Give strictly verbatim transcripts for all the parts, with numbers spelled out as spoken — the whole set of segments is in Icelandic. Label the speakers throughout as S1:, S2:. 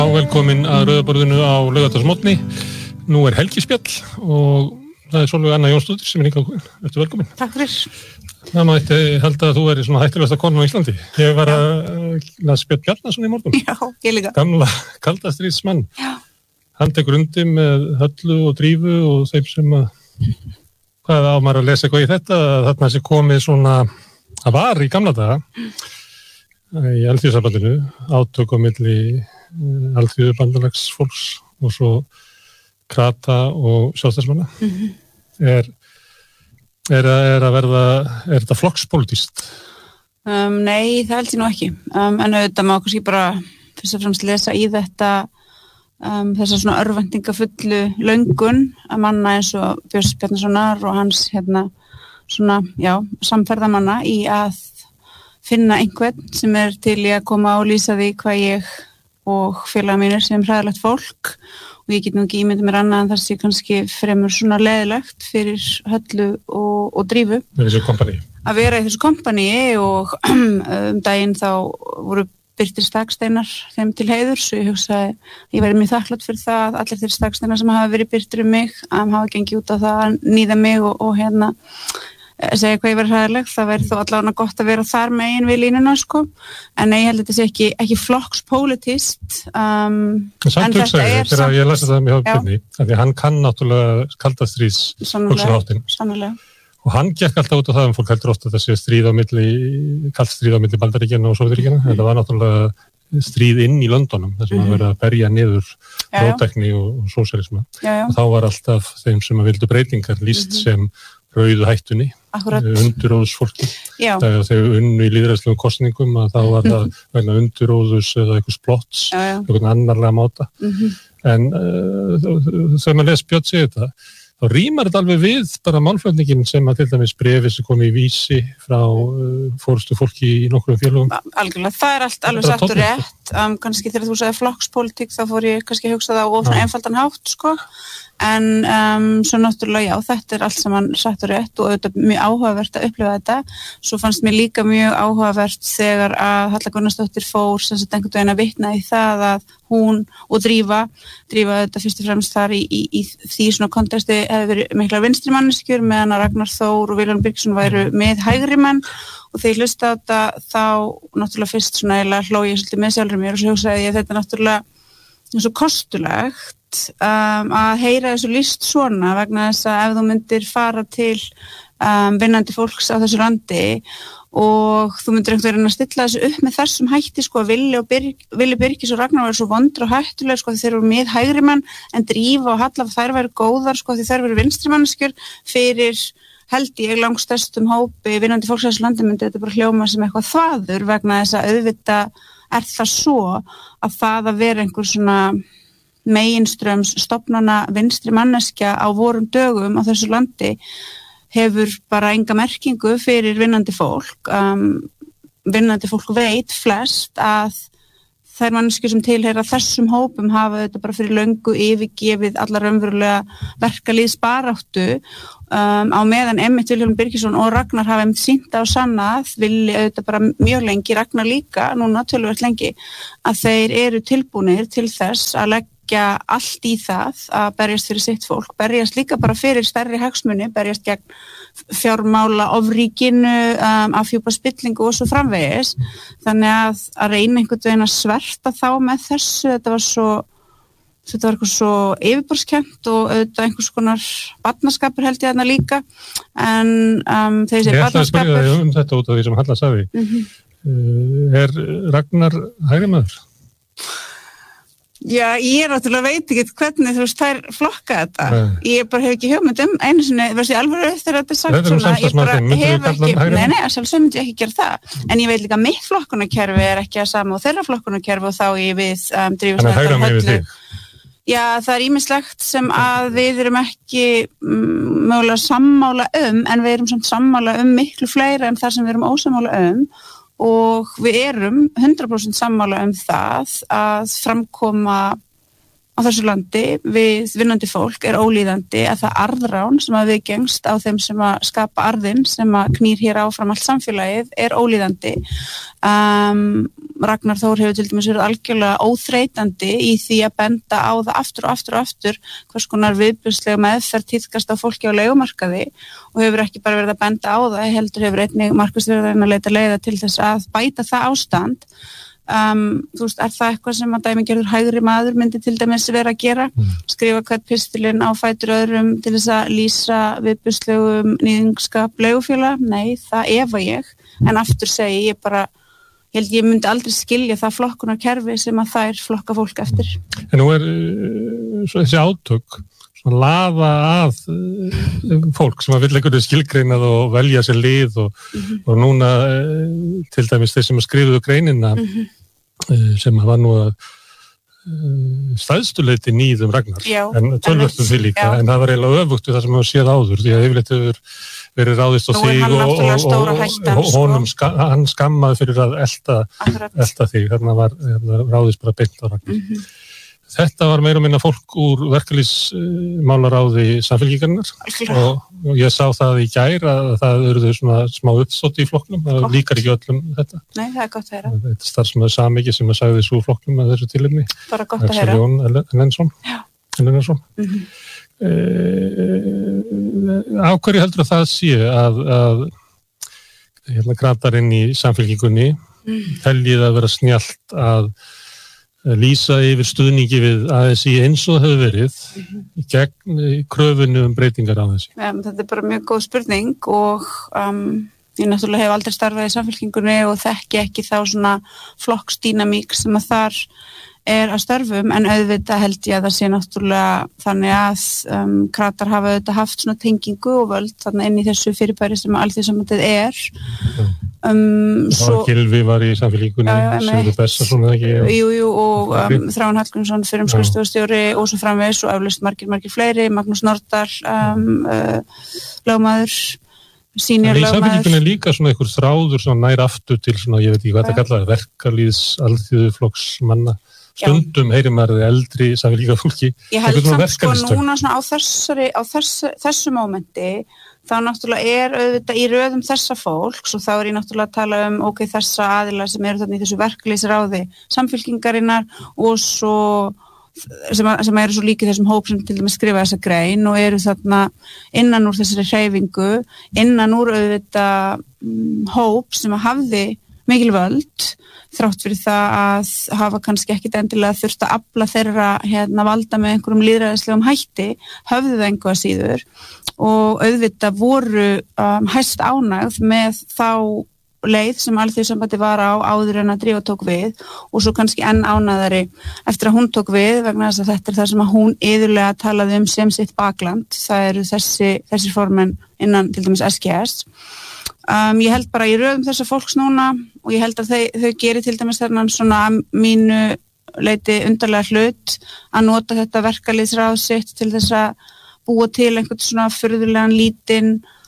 S1: Velkomin að rauðaborðinu á Laugardagsmorgni. Nú er helgispjall og það er Sólveig Anna Jónsdóttir sem er hingað komin. Ertu velkomin?
S2: Takk fyrir.
S1: Það mætti halda að þú væri svona hættulegasta kona á Íslandi. Ég var að las Björn Bjarnason í morgun.
S2: Já, ég líka.
S1: Gamla kaldastríðsmann.
S2: Já.
S1: Hann tekur undir með Höllu og Drífu og þeim sem að hvað á maður að lesa eitthvað í þetta, þarna sé komið svona að var í gamla daga í Alþýðusambandinu, átök á milli Alþýðu bandalagsfólks og svo krata og sjálfstæðismanna. Mm-hmm. Er, er, er að verða, er þetta flokkspólitískt?
S2: Um, nei, það held ég nú ekki. Um, en auðvitað má kannski bara fyrst og fremst lesa í þetta um, þessa svona örvæntingafullu löngun að manna eins og Björns Bjarnasonar og hans hérna svona, já, samferðamanna í að finna einhvern sem er til í að koma og lýsa því hvað ég og félaga mínir sem hræðilegt fólk og ég get nú ekki ímyndið mér annað en það sé kannski fremur svona leðilegt fyrir Höllu og, og Drífu að vera í þessu kompaníi og um daginn þá voru birtir staksteinar þeim til heiðurs og ég hugsaði ég væri mjög þakklátt fyrir það að allir þeir staksteinar sem hafa verið birtir um mig að hafa gengið út á það að níða mig og, og hérna segja hvað ég verið hræðileg, það væri þó allavega gott að vera þar megin við línuna sko, en nei, ég held að þetta sé ekki, ekki flokkspólitískt um,
S1: en þetta er samt þegar ég lasi það með Björni, af því hann kann náttúrulega kaldastríðs hugsunarháttin og hann gekk alltaf út á það um fólk heldur oft að það sé stríð á milli kalt stríð á milli Bandaríkjanna og Sovétríkjanna, mm. þetta var náttúrulega stríð inn í Löndunum, þar sem mm. að vera að berja niður róttækni og, og sósíalisma og þá var alltaf þeim sem að vildu breytingar lýst mm-hmm. sem rauðu hættunni, undiróðsfólki. Þegar þau unnu í lýðræðslegum kosningum að þá var það vegna undiróðus eða eitthvað splotts, eitthvað annarlega máta. Mm-hmm. En uh, þegar maður les Björn segja þetta, þá rýmar þetta alveg við bara málflutningin sem að til dæmis bréfi sem kom í Vísi frá uh, fórustu fólki í nokkrum félögum.
S2: Algjörlega, það er allt alveg satt og rétt. Um, kannski þegar þú sagði flokkspólitík þá fór ég kannski að hugsa það á of svona einfaldan hátt, sko. En um, svo náttúrulega já, þetta er allt saman satt og rétt og auðvitað mjög áhugavert að upplifa þetta. Svo fannst mér líka mjög áhugavert þegar að Halla Gunnarsdóttir fór sem sagt einhvern veginn að vitna í það að hún og Drífa, Drífa þetta fyrst og fremst þar í, í, í því svona kontrasti hefði verið mikla vinstri manneskjur meðan að Ragnar Þór og Vilhjálmur Birgisson væru með hægri menn og þegar ég hlusta á þetta þá náttúrulega fyrst svona eiginlega hló ég svolítið með sjálfur mér og svo hugsaði ég þetta náttúrulega svo kostulegt Um, að heyra þessu lýst svona vegna þess að ef þú myndir fara til um, vinnandi fólks á þessu landi og þú myndir einhvern veginn að stilla þessu upp með þessum hætti sko að Villi og Birg, Villi Birgis og Ragnar var svo vondur og hættulega sko því þeir eru með hægri mann en Drífa og Halla þær væru góðar sko því þær væru vinstri manneskjur fyrir held ég langstærstum hópi vinnandi fólks á þessu landi myndi þetta bara hljóma sem eitthvað þvaður vegna þess að auðvitað er það svo að það að vera einhver svona meginströms stofnana vinstri manneskja á vorum dögum á þessu landi hefur bara enga merkingu fyrir vinnandi fólk um, vinnandi fólk veit flest að þær manneskjur sem tilheyra þessum hópum hafa þetta bara fyrir löngu yfirgefið allar raunverulega verkalýðsbaráttu um, á meðan Emmitt Vilhjálmur Birgisson og Ragnar hafa einmitt sýnt á sannað villi auðvitað bara mjög lengi Ragnar líka, núna töluvert lengi að þeir eru tilbúnir til þess að leggja allt í það að berjast fyrir sitt fólk, berjast líka bara fyrir stærri hagsmuni, berjast gegn fjármála ofríkinu, um, afhjúpa spillingu og svo framvegis. Þannig að að reyna einhvern veginn að sverta þá með þessu, þetta var svo, þetta var eitthvað svo yfirborðskennt og auðvitað einhvers konar barnaskapur held ég þarna líka, en um, þeir segir barnaskapur. Ég ætla að spyrja þig um þetta út af því sem Halla sagði. Mm-hmm. Uh, er Ragnar hægri maður? Já, ég er náttúrulega veit ekki hvernig þú veist þær flokka þetta. Nei. Ég bara hef ekki hugmynd um einu sinni, verðs ég alveg eftir að þetta er sagt svona, ég bara hef ekki, nei, nei, sjálfsög myndi ég ekki gera það. En ég veit líka mitt flokkunarkerfi er ekki að sama og þeirra flokkunarkerfi og þá ég við um, drífusnættar höllu. Já, það er ýmislegt sem að við erum ekki um, mögulega sammála um, en við erum samt sammála um miklu fleira en það sem við erum ósammála um. Og við erum hundrað prósent sammála um það að framkoma á á þessu landi við vinnandi fólk er ólíðandi, að það arðrán sem að við gengst á þeim sem að skapa arðin sem að knýr hér áfram allt samfélagið er ólíðandi. Um, Ragnar Þór hefur til dæmis verið algjörlega óþreytandi í því að benda á það aftur og aftur og aftur hvers konar viðbjóðslega meðferð tíðkast á fólki á leigumarkaði og hefur ekki bara verið að benda á það, heldur hefur einnig markvisst verið að leita leiða til þess að bæta það ástand. Um, þú veist, er það eitthvað sem að dæmigerður hægri maður myndi til dæmis vera að gera, mm. skrifa hvert pistilinn á fætur öðrum til þess að lýsa viðbjóðslegum nýðingskap leigufélag? Nei, það efa ég, en aftur segi ég bara ég held ég myndi aldrei skilja það flokkunarkerfi sem að þær flokka fólk eftir.
S1: En nú er uh, þessi átök svona laða að uh, fólk sem að vill einhverju skilgreinað og velja sér lið og, mm-hmm. og núna uh, til dæmis þeir sem að skrifuðu greinina mm-hmm. uh, sem var nú að uh, stæðstuleiti nýðum Ragnar,
S2: Já,
S1: en tölvörtum því líka, já. En það var eiginlega öfugt við það sem við séð áður, því að yfirleitt hefur verið ráðist á þig og, og, og, og honum ska, hann skammaði fyrir að elta, elta þig, þarna var þarna ráðist bara beint á Ragnar. Mm-hmm. Þetta var meira og minna fólk úr verkalýsmálaráði Samfylkingarinnar og, og ég sá það í gær að það eruðu svona smá uppsótt í flokknum, það gott. Líkar ekki öllum þetta.
S2: Nei, það er gott að heyra.
S1: Þetta er starfsmaður Samiki sem að sagði þessu flokknum að þessu tilefni.
S2: Bara gott að heyra.
S1: Jón Lennsson.
S2: Já.
S1: Lennsson. Mm-hmm. Á hverju heldur að það sé að, að hérna kratarinn í Samfylkingunni mm. teljið að vera snjallt að lýsa yfir stuðningi við A S í eins og hefur verið mm-hmm. gegn kröfunni um breytingar á þessi?
S2: Ja, þetta er bara mjög góð spurning og um, ég náttúrulega hef aldrei starfað í Samfylkingunni og þekki ekki þá svona flokksdýnamík sem að þar er að störfum, en auðvitað held ég að það sé náttúrulega þannig að um, kratar hafa auðvitað haft svona tengingu og völd þannig inn í þessu fyrirbæri sem Alþýðusambandið er. Um,
S1: svo, Gylfi var í Samfylkingunni, Sigurður Bessason eða ekki?
S2: Jú, jú, og um, Þráinn Hallgrímsson fyrir um skrifstofustjóri og svo framvegis og eflaust margir, margir fleiri, Magnús Norðdahl, um, uh, lögmaður, senior lögmaður. Í Samfylkingunni er líka svona einhver þráður svona nær aftur til svona, ég veit ekki hvað það kallaði, verkalýðs, alþýðuflokksmanna. Stundum heyrir maður eldri Samfylkingarfólki. Ég held samt sko núna svona á, þessari, á þessu, þessu mómenti þá náttúrulega er auðvitað í röðum þessa fólks og þá er ég náttúrulega að tala um ok, þessa aðila sem eru þarna í þessu verkalýðsráði Samfylkingarinnar og svo sem, að, sem eru svo líkið þessum hóp sem til dæmis skrifa þessa grein og eru þarna innan úr þessari hreyfingu, innan úr auðvitað um, hóp sem að hafði mikil völd þrátt fyrir það að hafa kannski ekkit endilega þurft að afla þeirra hérna valda með einhverjum lýðræðislegum hætti, höfðu það einhverja síður og auðvitað voru um, hæst ánægð með þá leið sem Alþýðusambandið var á áður en að Drífa tók við og svo kannski enn ánægðari eftir að hún tók við vegna þess að þetta er það sem að hún iðulega talaði um sem sitt bakland, það eru þessi, þessi formenn innan til dæmis S G S. Um, ég held bara í röðum þessa fólks núna og ég held að þau, þau gerir til dæmis þennan svona mínu leiti undarlega hlut að nota þetta verkalýðsráð sitt til þess að búa til einhvern svona furðulegan lítinn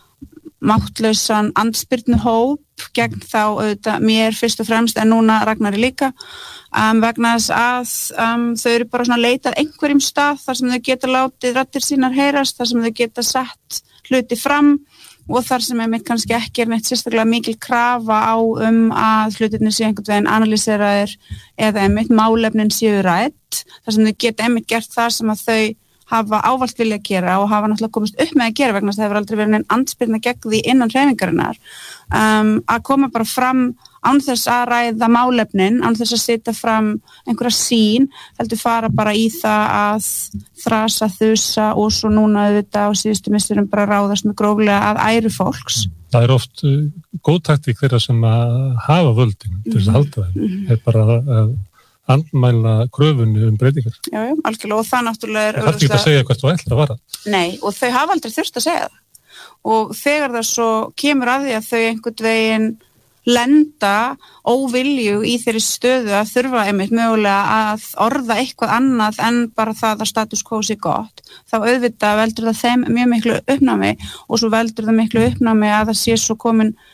S2: máttlausan andspyrnu hóp gegn þá auðvitað mér fyrst og fremst en núna Ragnari líka um, vegna þess að um, þau eru bara svona leitað einhverjum stað þar sem þau geta látið raddir sínar heyrast, þar sem þau geta sett hluti fram og þar sem einmitt kannski ekki er neitt sérstaklega mikil krafa á um að hlutirnir séu einhvern veginn analýseraðir eða einmitt málefnin séu rætt, þar sem þau geta einmitt gert það sem að þau hafa ávallt vilja að gera og hafa náttúrulega komist upp með að gera vegna þess að það hefur aldrei verið neinn andspyrna gegn því innan hreyfingarinnar um, að koma bara fram án þess að ræða málefnin, án þess að setja fram einhverja sín, heldur fara bara í það að þrasa, þusa og svo núna auðvitað á síðustu misturum bara ráðast með gróflega að æru fólks.
S1: Það er oft uh, góð taktík þeirra sem að hafa völdin til þess að halda þeim. Mm-hmm. Það er bara að andmæla kröfunni um breytingar.
S2: Já, já, algjörlega og það náttúrulega er...
S1: Það þarf ekki að segja hvert þú ætlar að vara.
S2: Nei, og þau hafa aldrei þurft að segja það. Og þegar það svo kemur að því að þau einhvern veginn lenda óvilju í þeirri stöðu að þurfa einmitt mögulega að orða eitthvað annað en bara það að status quo sé gott, þá auðvitað veldur það þeim mjög miklu uppnámi og svo veldur það miklu uppnámi að það sé svo komin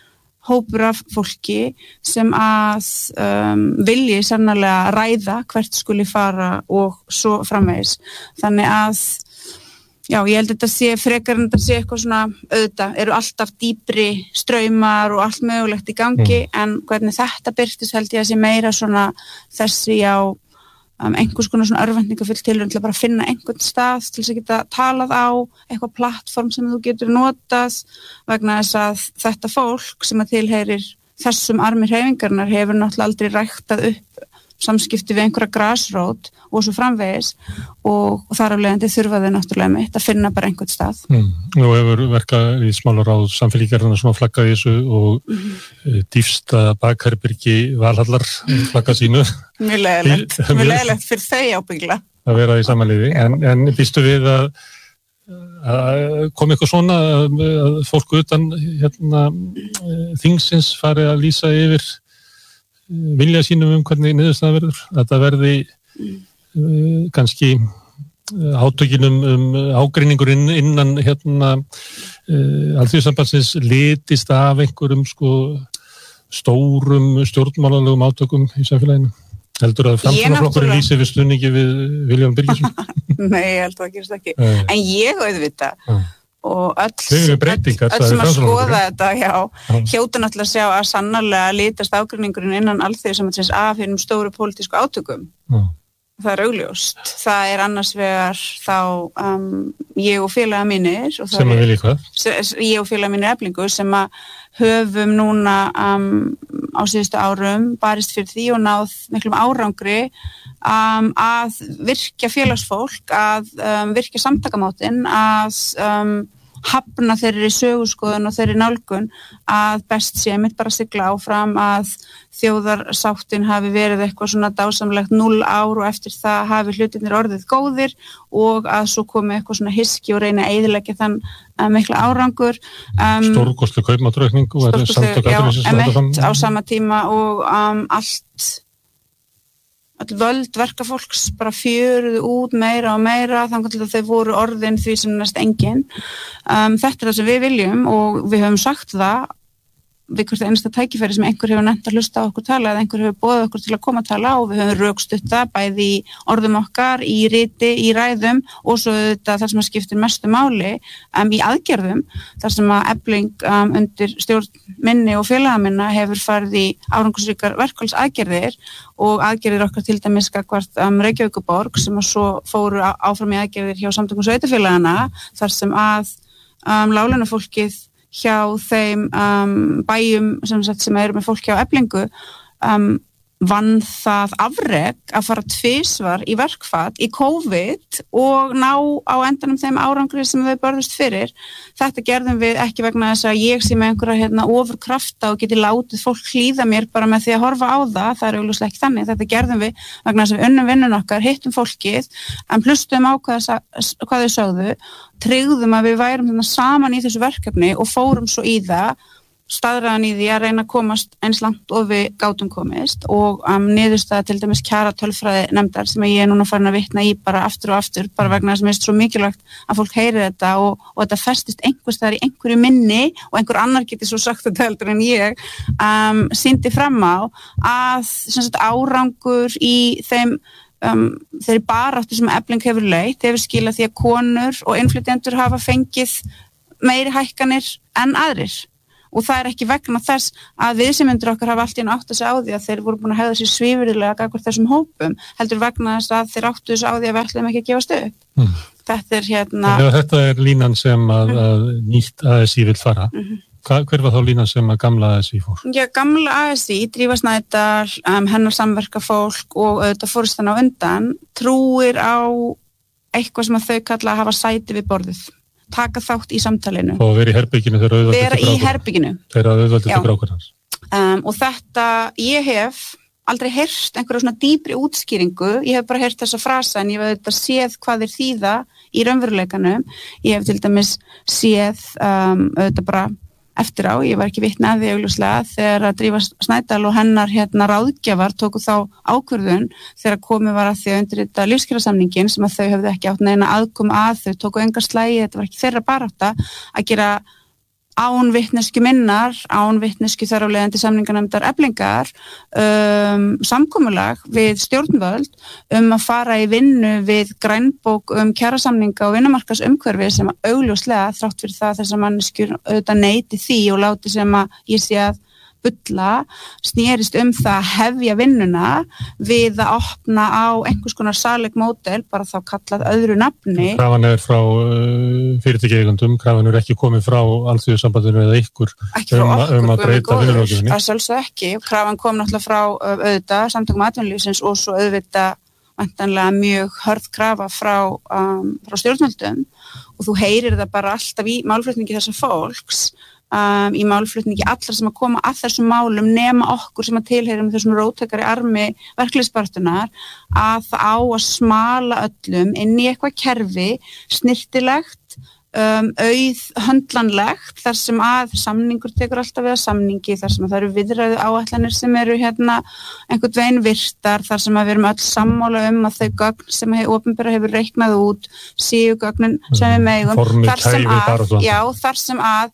S2: hópur af fólki sem að um, vilji sannarlega ræða hvert skuli fara og svo framvegis. Þannig að, já, ég held að þetta sé frekar en þetta sé eitthvað svona auðvitað, eru alltaf dýpri straumar og allt mögulegt í gangi, mm. en hvernig þetta birtist held ég að sé meira svona þessi á um, einhvers konar svona örvæntingafull tilraun til að bara finna einhvern stað til þess að geta talað á eitthvað plattform sem þú getur notað vegna þess að þetta fólk sem að tilheyrir þessum armi hreyfingarnar hefur náttúrulega aldrei ræktað upp samskipti við einhverja grasrót og svo framvegis og, og þar af leiðandi þurfa þau náttúrulega mitt að finna bara einhvern stað.
S1: Mm. Nú hefur verkað í smálaráð samfélíkjarnar sem að flagga í þessu og mm-hmm. dýfsta bakherbyrgi Valhallar flagga sínu.
S2: Mjög leiðilegt, mjög leiðilegt fyrir þau ábyggla.
S1: Að vera í samanliði, en, en býstu við að að kom eitthvað svona að fólk utan hérna, þingsins fari að lýsa yfir vilja sínum um hvernig niðurstaðan verður, að það verði uh, kannski átökinum um ágreiningur inn, innan hérna uh, alþjóðsambandsins litist af einhverjum sko stórum stjórnmálalegum átökum í samfélaginu. Heldur að framsóknarflokkurinn lýsi við stuðningi við Vilhjálm Birgisson?
S2: Nei, ég held að það gerist ekki. Nei. En ég auðvita uh. og öll,
S1: öll, öll sem
S2: að skoða þetta, já, hljóta náttúrulega að sjá að sannarlega litast ágreiningurinn innan alþjóðasambandsins af hinnum stóru pólitísku átökum. Uh. Það er augljóst. Það er annars vegar þá um, ég og félaga mínir og
S1: sem að vilja hvað?
S2: Ég og félaga mínir Eflingu sem að höfum núna um, á síðustu árum barist fyrir því og náð miklum árangri um, að virkja félagsfólk, að um, virkja samtakamáttinn, að um, hafna þeirri söguskoðun og þeirri nálgun að best sé mitt bara sigla áfram, að þjóðarsáttin hafi verið eitthvað svona dásamlegt núll ár og eftir það hafi hlutirnir orðið góðir og að svo komi eitthvað svona hiski og reyna að eyðileggja þann uh, mikla árangur. Um,
S1: Stórkostleg kaupmáttaraukning og er samtök
S2: atvinnulífsins á sama tíma og um, allt all völd verkafólks bara fjöruðu út meira og meira þannig að þau voru orðin því sem næst engin. Um, þetta er það sem við viljum og við höfum sagt það við hvert einasta tækifæri sem einhver hefur nefnt að hlusta á okkur tala eða einhver hefur boðið okkur til að koma að tala og við höfum rökstutt það bæði í orðum okkar, í riti, í ræðum og svo þetta þar sem að skiptir mestu máli um, í aðgerðum þar sem að Efling um, undir stjórn minni og félaga minna hefur farið í árangursríkar verkfallsaðgerðir og aðgerðir okkar til dæmis gagnvart um, Reykjavíkurborg sem að svo fóru á, áfram í aðgerðir hjá samtökum sveitarfélagana þar sem að um, láglaunafólkið hjá þeim um, bæjum sem, sagt, sem eru með fólk hjá Eflingu um, vann það afrek að fara tvisvar í verkfall í COVID og ná á endanum þeim árangri sem þau börðust fyrir. Þetta gerðum við ekki vegna þess að ég sé með einhverja hérna, ofurkrafta og geti látið fólk hlýða mér bara með því að horfa á það, það er augljóslega ekki þannig. Þetta gerðum við vegna þess að við unnum vinnun okkar, hittum fólkið, en hlustum á hvað, hvað þau sögðu, tryggðum að við værum þarna saman í þessu verkefni og fórum svo í það, staðræðan í því að reyna að komast eins langt og við gátum komist og um, niðurstaða til dæmis kjara tölfræði nefndar sem ég er núna farin að vitna í bara aftur og aftur, bara vegna þess að mér finnst svo mikilvægt að fólk heyri þetta og, og þetta festist einhvers staðar í einhverju minni og einhver annar geti svo sagt þetta heldur en ég um, sýndi fram á að sem sagt, árangur í þeim um, þeirri baráttu sem Efling hefur leitt hefur skilað því að konur og innflytjendur hafa fengið meiri hækkanir en aðrir. Og það er ekki vegna þess að viðsemjendur okkar hafa allt í einu átt að segja á því að þeir voru búin að hegða sér svívirðilega gagnvart þessum hópum, heldur vegna þess að þeir áttu þess á því að við ætlum ekki að gefast upp. Mm. Þetta er hérna...
S1: Þegar þetta er línan sem að, að nýtt A S I vil fara, mm-hmm. Hva, hver var þá línan sem að gamla A S I fór?
S2: Já, gamla A S I, Drífa Snædal, um, hennar samverkafólk og auðvitað fórustan á undan, trúir á eitthvað sem að þau kalla að hafa sæti við borðið. Taka þátt í samtalinu.
S1: Og vera í herbygginu þegar auðvaldið til
S2: brákur. Vera í herbygginu.
S1: Þegar auðvaldið til brákur hans.
S2: Um, og þetta, ég hef aldrei heyrt einhverja svona dýpri útskýringu, ég hef bara heyrt þessa frasa en ég hef þetta séð hvað þeir þýða í raunveruleikanum. Ég hef til dæmis séð um, auðvitað bara eftir á, ég var ekki vitni að því augljóslega þegar að Drífa Snædal og hennar hérna ráðgjafar tóku þá ákvörðun þegar komið var að því að undirrita lífskjarasamningin sem að þau höfðu ekki átt neina aðkom að, þau tóku engar slægi, þetta var ekki þeirra barátta að gera án vitneskju minnar, án vitneskju þar á leiðandi samninganefndar Eflingar um, samkomulag við stjórnvöld um að fara í vinnu við grænbók um kjarasamninga og vinnumarkaðsumhverfi sem augljóslega þrátt fyrir það þessar manneskjur auðvitað neiti því og láti sem að ég sé að bulla, snerist um það að hefja vinnuna við að opna á einhvers konar saleg módel, bara þá kallað öðru nafni.
S1: Krafan er frá uh, fyrirtækjaeigandum, krafan er ekki komið frá Alþýðusambandinu eða ykkur um, um að breyta vinnulöggjöfinni.
S2: Það sjálfsög ekki, krafan kom náttúrulega frá uh, auðvitað, samtökum atvinnulífsins og svo auðvitað væntanlega mjög hörð krafa frá, um, frá stjórnvöldum og þú heyrir það bara alltaf í málflutningi þessa fólks Um, í málflutningi allar sem að koma að þessum málum nema okkur sem að tilheyrum þessum róttakari armi verkliðsbartunar að það á að smala öllum inn í eitthvað kerfi snirtilegt, um, auð höndlanlegt þar sem að samningur tekur alltaf við að samningi, þar sem að það eru viðræðu áætlanir sem eru hérna einhvern veginn virtar, þar sem að við erum öll sammála um að þau gögn sem hef, opinbera hefur reiknað út séu gögnin sem við megum, þar sem að, já, þar sem að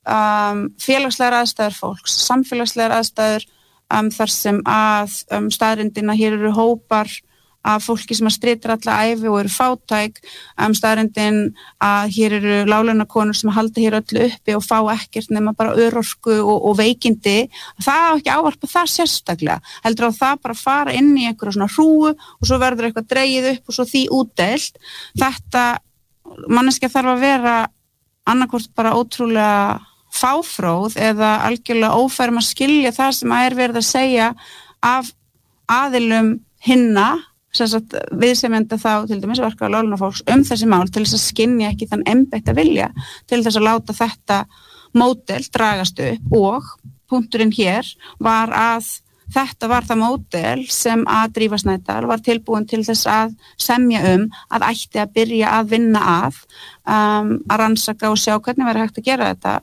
S2: Um, félagslegar aðstæður fólks, samfélagslegar aðstæður um, þar sem að um, staðrindin að hér eru hópar af fólki sem að strítir alla ævi og eru fátæk, um, staðrindin að hér eru láglaunakonur sem að halda hér öllu uppi og fá ekkert nema bara örorku og, og veikindi, það á ekki ávarpa það sérstaklega, heldur að það bara fara inn í einhverja svona hrúu og svo verður eitthvað dregið upp og svo því útdeilt. Þetta manneskja þarf að vera annarkvort bara ótrúlega fáfróð eða algjörlega ófærum að skilja það sem að er verið að segja af aðilum hinna, sem sagt viðsemjenda þá til dæmis verka á láglunafólks um þessi mál til þess að skynja ekki þann einbeita vilja til þess að láta þetta módel dragast upp og punkturinn hér var að þetta var það módel sem að Drífa Snædal var tilbúin til þess að semja um að ætti að byrja að vinna að, um, að rannsaka og sjá hvernig verður hægt að gera þetta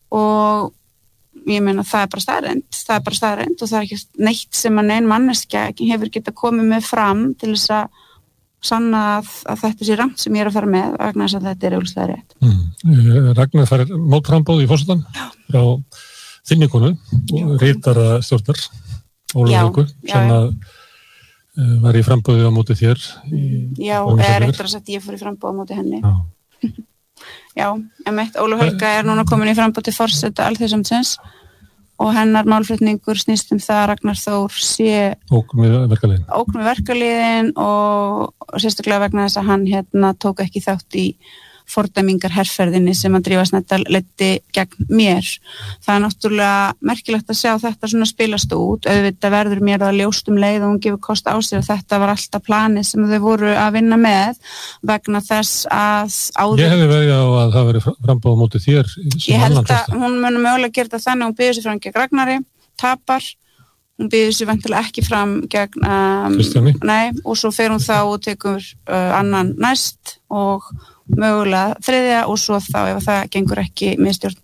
S2: og ég meina það er bara staðreynd, það er bara staðreynd og það er ekki neitt sem að neinn manneskja hefur getað komið með fram til þess að sanna að, að þetta sé rangt sem ég er að fara með vegna þess að þetta er augljóslega rétt.
S1: Mm. Ragnar fær mótframboð í forsetann frá þinni konu og ritara stjórnar Ólafur sem að uh, var í framboði á móti þér í,
S2: Já, eða reyndar að setja ég fór í framboði á móti henni Já, Já emitt, Ólafur Helga er núna komin í framboði til forseta Alþýðusambandsins og hennar málflutningur snýst um það að Ragnar Þór sé
S1: ógn við verkalýðin
S2: ógn við verkalýðin og, og sérstaklega vegna þess að hann hérna tók ekki þátt í fordæmingar herferðinni sem að Drífa Snædal leiddi gegn mér. Það er náttúrulega merkilegt að sjá þetta svona spilast út, auðvitað verður mér að ljóst um leið og hún gefur kost á sig og þetta var alltaf planið sem þau voru að vinna með vegna þess að áður...
S1: Ég hefði verið á að það veri frambóð á móti þér
S2: Ég held að hún muni mögulega gera þetta þannig hún býður sér fram gegn Ragnari, tapar hún býður sér vantilega ekki fram gegn um,
S1: Kristjáni
S2: Nei, og svo fer hún þá og tekur uh, annan næst og mögulega þriðja og svo þá ef það gengur ekki miðstjórn.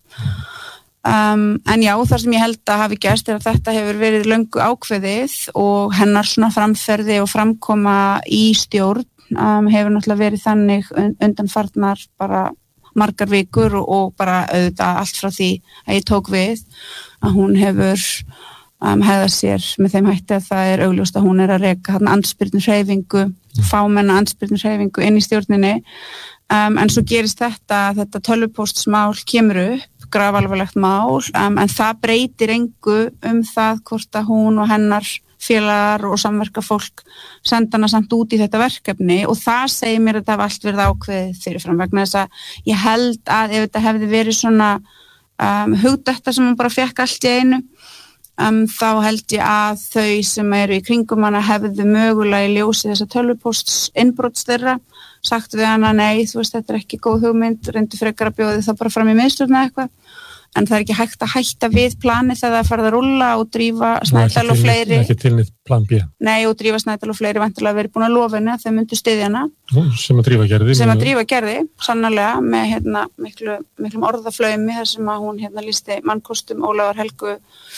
S2: Um, en já, þar sem ég held að hafi gerst er að þetta hefur verið löngu ákveðið og hennar svona framferði og framkoma í stjórn um, hefur náttúrulega verið þannig undanfarnar bara margar vikur og, og bara auðvitað allt frá því að ég tók við að hún hefur um, hegðað sér með þeim hætti að það er augljóst að hún er að reka þarna andspyrnu hreyfingu, fámenna andspyrnu hreyfingu inn í stjórninni. Um, en svo gerist þetta, þetta tölvupóstsmál kemur upp, grafalvarlegt mál, um, en það breytir engu um það hvort að hún og hennar félagar og samverka fólk senda hana samt út í þetta verkefni og það segir mér að það hafa allt verið ákveðið fyrirfram vegna þess að ég held að ef þetta hefði verið svona um, hugdetta sem hún bara fekk allt í einu, um, þá held ég að þau sem eru í kringum hana hefðu mögulega í ljósi þessa tölvupósts innbrots þeirra sagt við hana, nei, þú veist, þetta er ekki góð hugmynd, reyndu frekar að bjóði það bara fram í miðstjórn eða eitthvað, en það er ekki hægt að hætta við planið þegar það farið að rúlla og Drífa Snædal og fleiri.
S1: Ekki til nýtt plan B.
S2: Nei, og Drífa Snædal og fleiri vantilega verið búin að lofa henni að þau myndu styðja hana.
S1: Sem að Drífa gerði.
S2: Sem að Drífa gerði, sannarlega, með hérna miklu, miklum orðaflaumi þar sem að hún hérna lýsti mannkostum Ólafar Helgu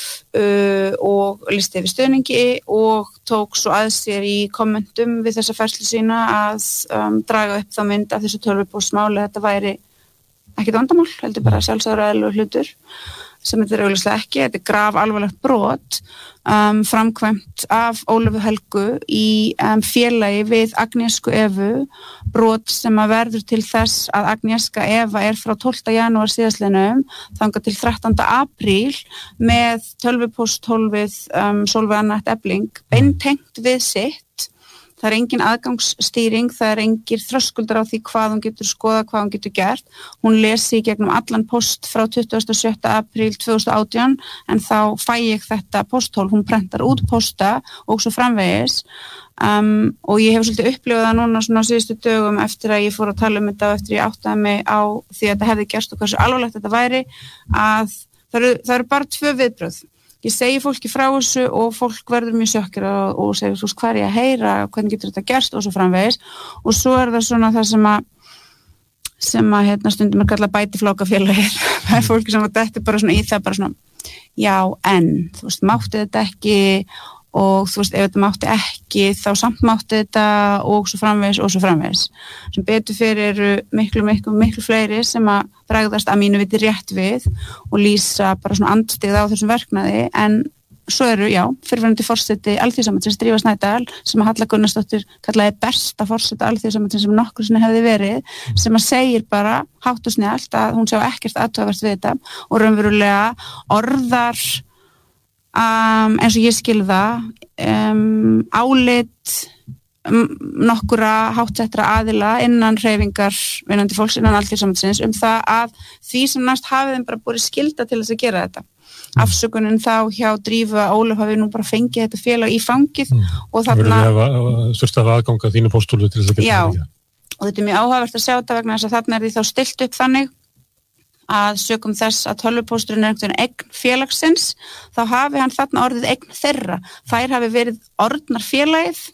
S2: uh, og lýsti yfir stuðningi og tók svo að sér í kommentum við þessa færslu sína að um, draga upp þá mynd af þessu tölvupóstsmáli, þetta væri ekkit vandamál, heldur bara sjálfsagður og eðlilegur hlutur sem þetta er augljóslega ekki, þetta er graf alvarlegt brot um, framkvæmt af Ólöfu Helgu í um, félagi við Agnieszku Evu, brot sem að verður til þess að Agnieszka Eva er frá tólfta janúar síðastliðnum þangað til þrettánda apríl með tölvupósthólfið um, Sólveig Anna Efling beintengt við sitt. Það er engin aðgangsstýring, það er engir þröskuldar á því hvað hún getur skoðað, hvað hún getur gert. Hún lesi í gegnum allan post frá tuttugasta og sjötta apríl tvö þúsund og átján en þá fæ ég þetta posthólf, hún prentar út posta og svo framvegis. Um, og ég hef svolítið upplifað það núna svona á síðustu dögum eftir að ég fór að tala um þetta og eftir ég áttaði mig á því að þetta hefði gerst og hversu alvarlegt þetta væri að það eru, það eru bara tvö viðbrögð. Ég segi fólki frá þessu og fólk verður mjög sjokkir og, og segir svo hvað er ég að heyra, hvernig getur þetta gerst og svo framvegis og svo er það svona það sem að sem að hérna stundum er kallað bætiflákafélagið það er fólki sem að þetta er bara svona í það bara svona já en þú veist mátti þetta ekki og þú veist ef þetta mátti ekki þá samt mátti þetta og svo framvegis og svo framvegis sem betur fyrir eru miklu miklu miklu fleiri sem að bregðast að mínu viti rétt við og lýsa bara svona andstyggð á þessum verknaði en svo eru, já, fyrirverandi forseti Alþýðusambandsins Drífa Snædal sem að Halla Gunnarsdóttir kallaði besta forseta Alþýðusambandsins sem nokkru sinni hefði verið sem að segir bara hátt og snjallt að hún sjá ekkert athugavert við þetta og raunverulega orðar um, eins og ég skil það um, álit um, nokkura hátsettra aðila innan hreyfingar vinnandi fólks innan Alþýðusambandsins um það að því sem næst hafið þeim bara búið skylda til þess að gera þetta afsökunin þá hjá Drífa Ólöf hafi nú bara fengið þetta félag í fangið mm. og þarna
S1: þurfti að aðganga þínu pósthólfi til þess að geta
S2: já, og þetta er mjög áhugavert að sjá þetta vegna þess að þarna er því þá stilt upp þannig að sökum þess að tölvupósturinn er einhvern eign félagsins þá hafi hann þarna orðið eign þeirra þær hafi verið orðnar félagið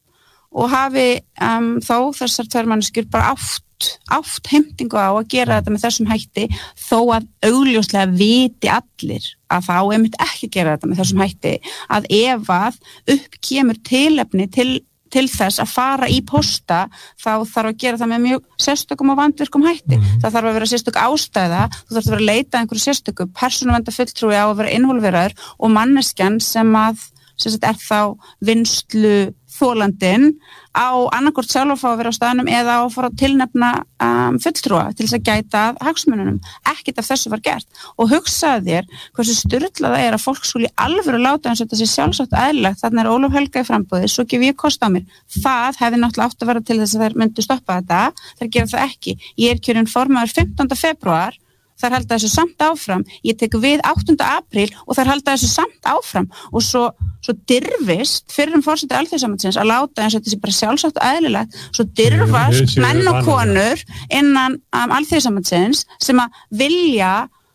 S2: og hafi um, þó þessar tvær manneskjur bara átt átt heimtingu á að gera þetta með þessum hætti þó að augljóslega viti allir að þá einmitt ekki gera þetta með þessum hætti að ef að upp kemur tilefni til, til þess að fara í posta þá þarf að gera það með mjög sérstökum og vandvirkum hætti mm. það þarf að vera sérstök ástæða þú þarf að vera að leita einhverju sérstöku persónuverndar á að vera involveraður og manneskjan sem að sem sagt er þá vinslu þolandinn á annarkvort sjálf að fá að vera á staðnum eða á að fara að tilnefna um, fulltrúa til þess að gæta hagsmununum. Ekkert af þessu var gert og hugsaðu þér hversu sturlað það er að fólk skuli alvöru láta eins og þetta sé sjálfsagt eðlilegt þarna er Ólöf Helga í framboði, svo gef ég kost á mér. Það hefði náttúrulega átt að vera til þess að þær myndu stoppa þetta, þær gera það ekki. Ég er kjörinn formaður fimmtánda febrúar þær halda þessu samt áfram, ég tek við áttunda apríl og þær halda þessu samt áfram og svo, svo dirfist fyrir um forseti Alþýðusambandsins að láta eins og þetta sé bara sjálfsagt og eðlilegt, svo dirfast menn og konur innan um, Alþýðusambandsins sem að vilja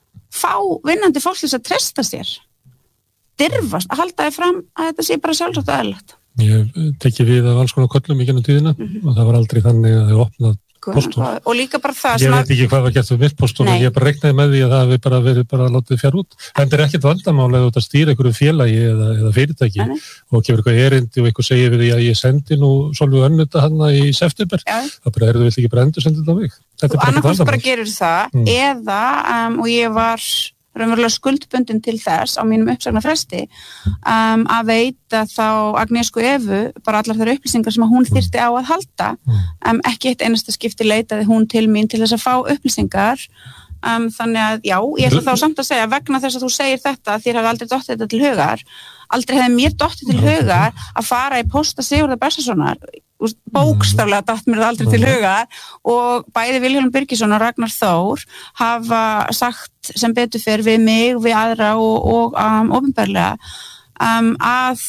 S2: fá vinnandi fólk til þess að treysta sér dirfast að halda þið fram að þetta sé bara sjálfsagt og eðlilegt.
S1: Ég teki við af alls konar köllum í gennum tíðina mm-hmm. og það var aldrei þannig að þau opnað Póstur.
S2: Og líka bara það
S1: ég veit ekki hvað var gert við mitt póstur og ég bara reiknaði með því að það hefði bara verið bara látið fjár út en þetta er ekkert vandamál eða út að stýra einhverju félagi eða, eða fyrirtæki Nei. Og gefur eitthvað erindi og eitthvað segir við því að ég sendi nú Sólveig Önnu þetta hana í september ja. Það bara er þú vilt ekki bara endur senda þetta á mig þetta
S2: og annarkvæmst bara gerir það mm. eða um, og ég var raunverulega skuldbundin til þess á mínum uppsagnarfresti um, að veita þá Agnieszku Evu bara allar þær upplýsingar sem að hún þyrfti á að halda um, ekki eitt einasta skipti leitaði hún til mín til þess að fá upplýsingar um, þannig að já, ég ætla þá samt að segja vegna þess að þú segir þetta þér hafi aldrei dottið þetta til hugar aldrei hefði mér dottið til hugar að fara í posta Sigurðar Bessasonar bókstaflega datt mér það aldrei til hugar og bæði Vilhjálmur Birgisson og Ragnar Þór hafa sagt sem betur fer við mig, við aðra og, og um, opinberlega um, að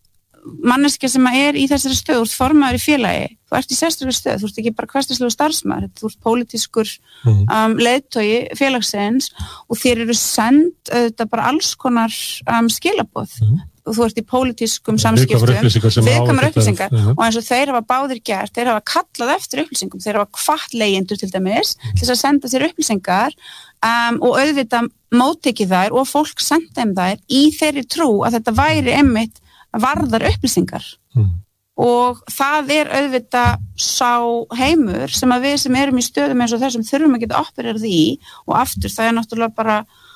S2: manneskja sem er í þessari stöð, þú ert formaður í félagi þú ert í sérstaklega stöð, þú ert ekki bara hversdagslegu starfsmaður, þú ert pólitískur um, leiðtogi félagsins og þér eru send auðvitað bara alls konar um, skilaboð mm. og þú ert í pólitískum samskiptum viðkvæmar upplýsingar og eins og þeir hafa báðir gert, þeir hafa kallað eftir upplýsingum, þeir hafa hvatt leigjendur til dæmis mm. til þess að senda sér upplýsingar um, og auðvitað móttekið þær og fólk senda þeim þær í þeirri trú að þetta væri einmitt varðar upplýsingar mm. og það er auðvitað sá heimur sem að við sem erum í stöðum eins og þessum þurfum að geta opererað í og aftur það er náttúrulega bara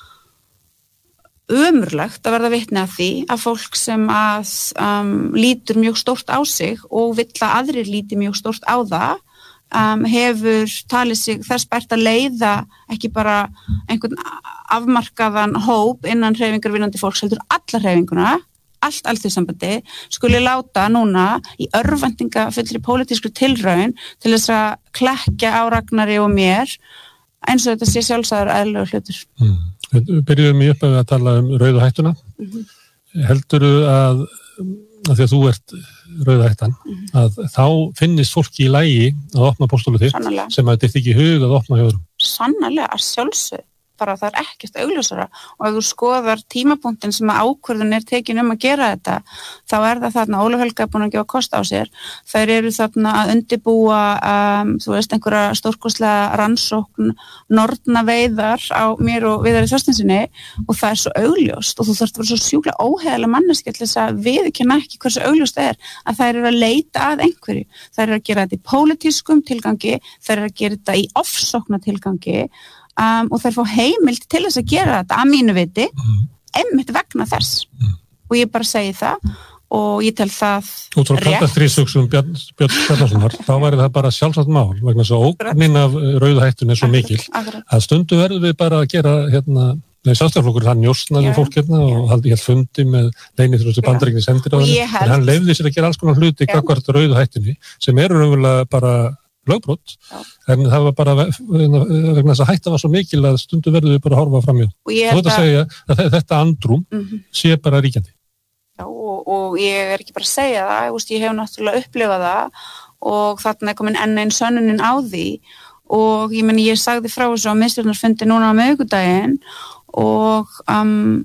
S2: ömurlegt að verða vitni að því að fólk sem að um, lítur mjög stórt á sig og vill að aðrir líti mjög stórt á það um, hefur talið sig þess bært að leiða ekki bara einhvern afmarkaðan hóp innan hreyfingar vinnandi fólks heldur alla hreyfinguna allt alþjóðsambandi skuli láta núna í örvæntinga fullri pólitískri tilraun til þess að klekkja á Ragnari og mér eins og þetta sé sjálfsagður eðlilegur hlutur.
S1: Mm. Við byrjuðum í upphafi að tala um rauðu hættuna. Mm-hmm. Heldurðu að, að því að þú ert rauða hættan, mm-hmm. að þá finnist fólki í lagi að opna póstólu þitt Sannarlega. Sem að þetta ekki hug að opna hjá öðrum?
S2: Sannarlega, að sjálfsögðu. Bara það er ekkert augljósara og ef þú skoðar tímapunktin sem að ákvörðun er tekin um að gera þetta þá er það þarna, Ólöf Helga er búin að gefa kost á sér, þær eru þarna að undirbúa um, þú veist einhverja stórkostlega rannsókn norna veiðar á mér og Viðari Þorsteinsinni og það er svo augljóst og þú þarft að vera svo sjúklega óheiðarlega manneskja til þess að viðurkenna ekki hversu augljóst það er að þær eru að leita að einhverju, þær eru að gera þetta í pólitískum tilgangi, þær eru að gera þetta í ofsókna tilgangi Um, og þær fá heimild til þess að gera þetta að mínu viti, mm. einmitt vegna þess mm. og ég bara segi það og ég tel það
S1: út frá kaldastríðshugsun Björn Bjarnasonar þá væri það bara sjálfsagt mál vegna þess að ógnin af rauðu hættun er svo akkurat, mikil akkurat. Að stundu verðum við bara að gera hérna, sjálfstæðarflokkur, hann njósnaði yeah. fólk hérna yeah. og haldi helt fundi með leyniþjónustu yeah. Bandaríkjunni sendir á hann en hann leyfði sér að gera alls konar hluti yeah. gagnvart rauðu hættunni sem eru raunverulega bara lögbrot, Já. En það var bara vegna þess að hætta var svo mikil að stundu verður við bara að horfa fram í það. Þú veit að segja að þetta andrúm mm-hmm. sé bara ríkjandi.
S2: Já, og, og ég er ekki bara að segja það, ég, ég hef náttúrulega upplifað það og þarna er komin enn einn sönnunin á því og ég meni ég sagði frá þessu á miðstjórnarfundi núna á miðvikudaginn og um,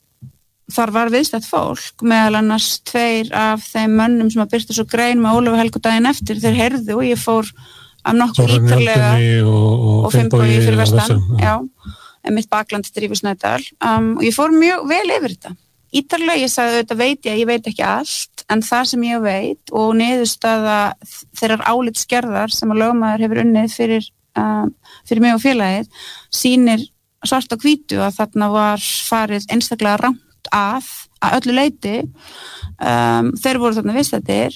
S2: þar var viðstætt fólk, meðal annars tveir af þeim mönnum sem að byrta svo grein með Ólöfu Helgu daginn eftir, þeir heyrðu og ég fór að nokkuð ítarlega
S1: og, og,
S2: og Finnbogi fyrir vestan, já, en mitt bakland Drífu Snædal um, og ég fór mjög vel yfir þetta. Ítarlega, ég sagði auðvitað veit ég, ég veit ekki allt, en það sem ég veit og niðurstaða þeirrar álitsgerðar sem að lögmaður hefur unnið fyrir, um, fyrir mig og félagið, sýnir svart á hvítu að þarna var farið einstaklega rangt að, að öllu leyti um, þeir voru þarna viðstaddir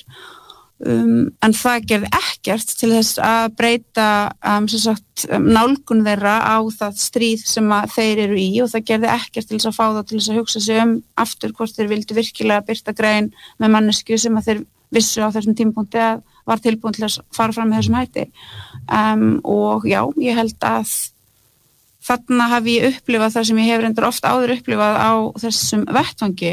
S2: um, en það gerði ekkert til þess að breyta um, sem sagt, um, nálgun þeirra á það stríð sem að þeir eru í og það gerði ekkert til þess að fá þá til þess að hugsa sig um aftur hvort þeir vildu virkilega birta grein með mannesku sem að þeir vissu á þessum tímapunkti að var tilbúin til að fara fram með þessum hætti um, og já, ég held að þarna hafi ég upplifað það sem ég hefur endur ofta áður upplifað á þessum vettvangi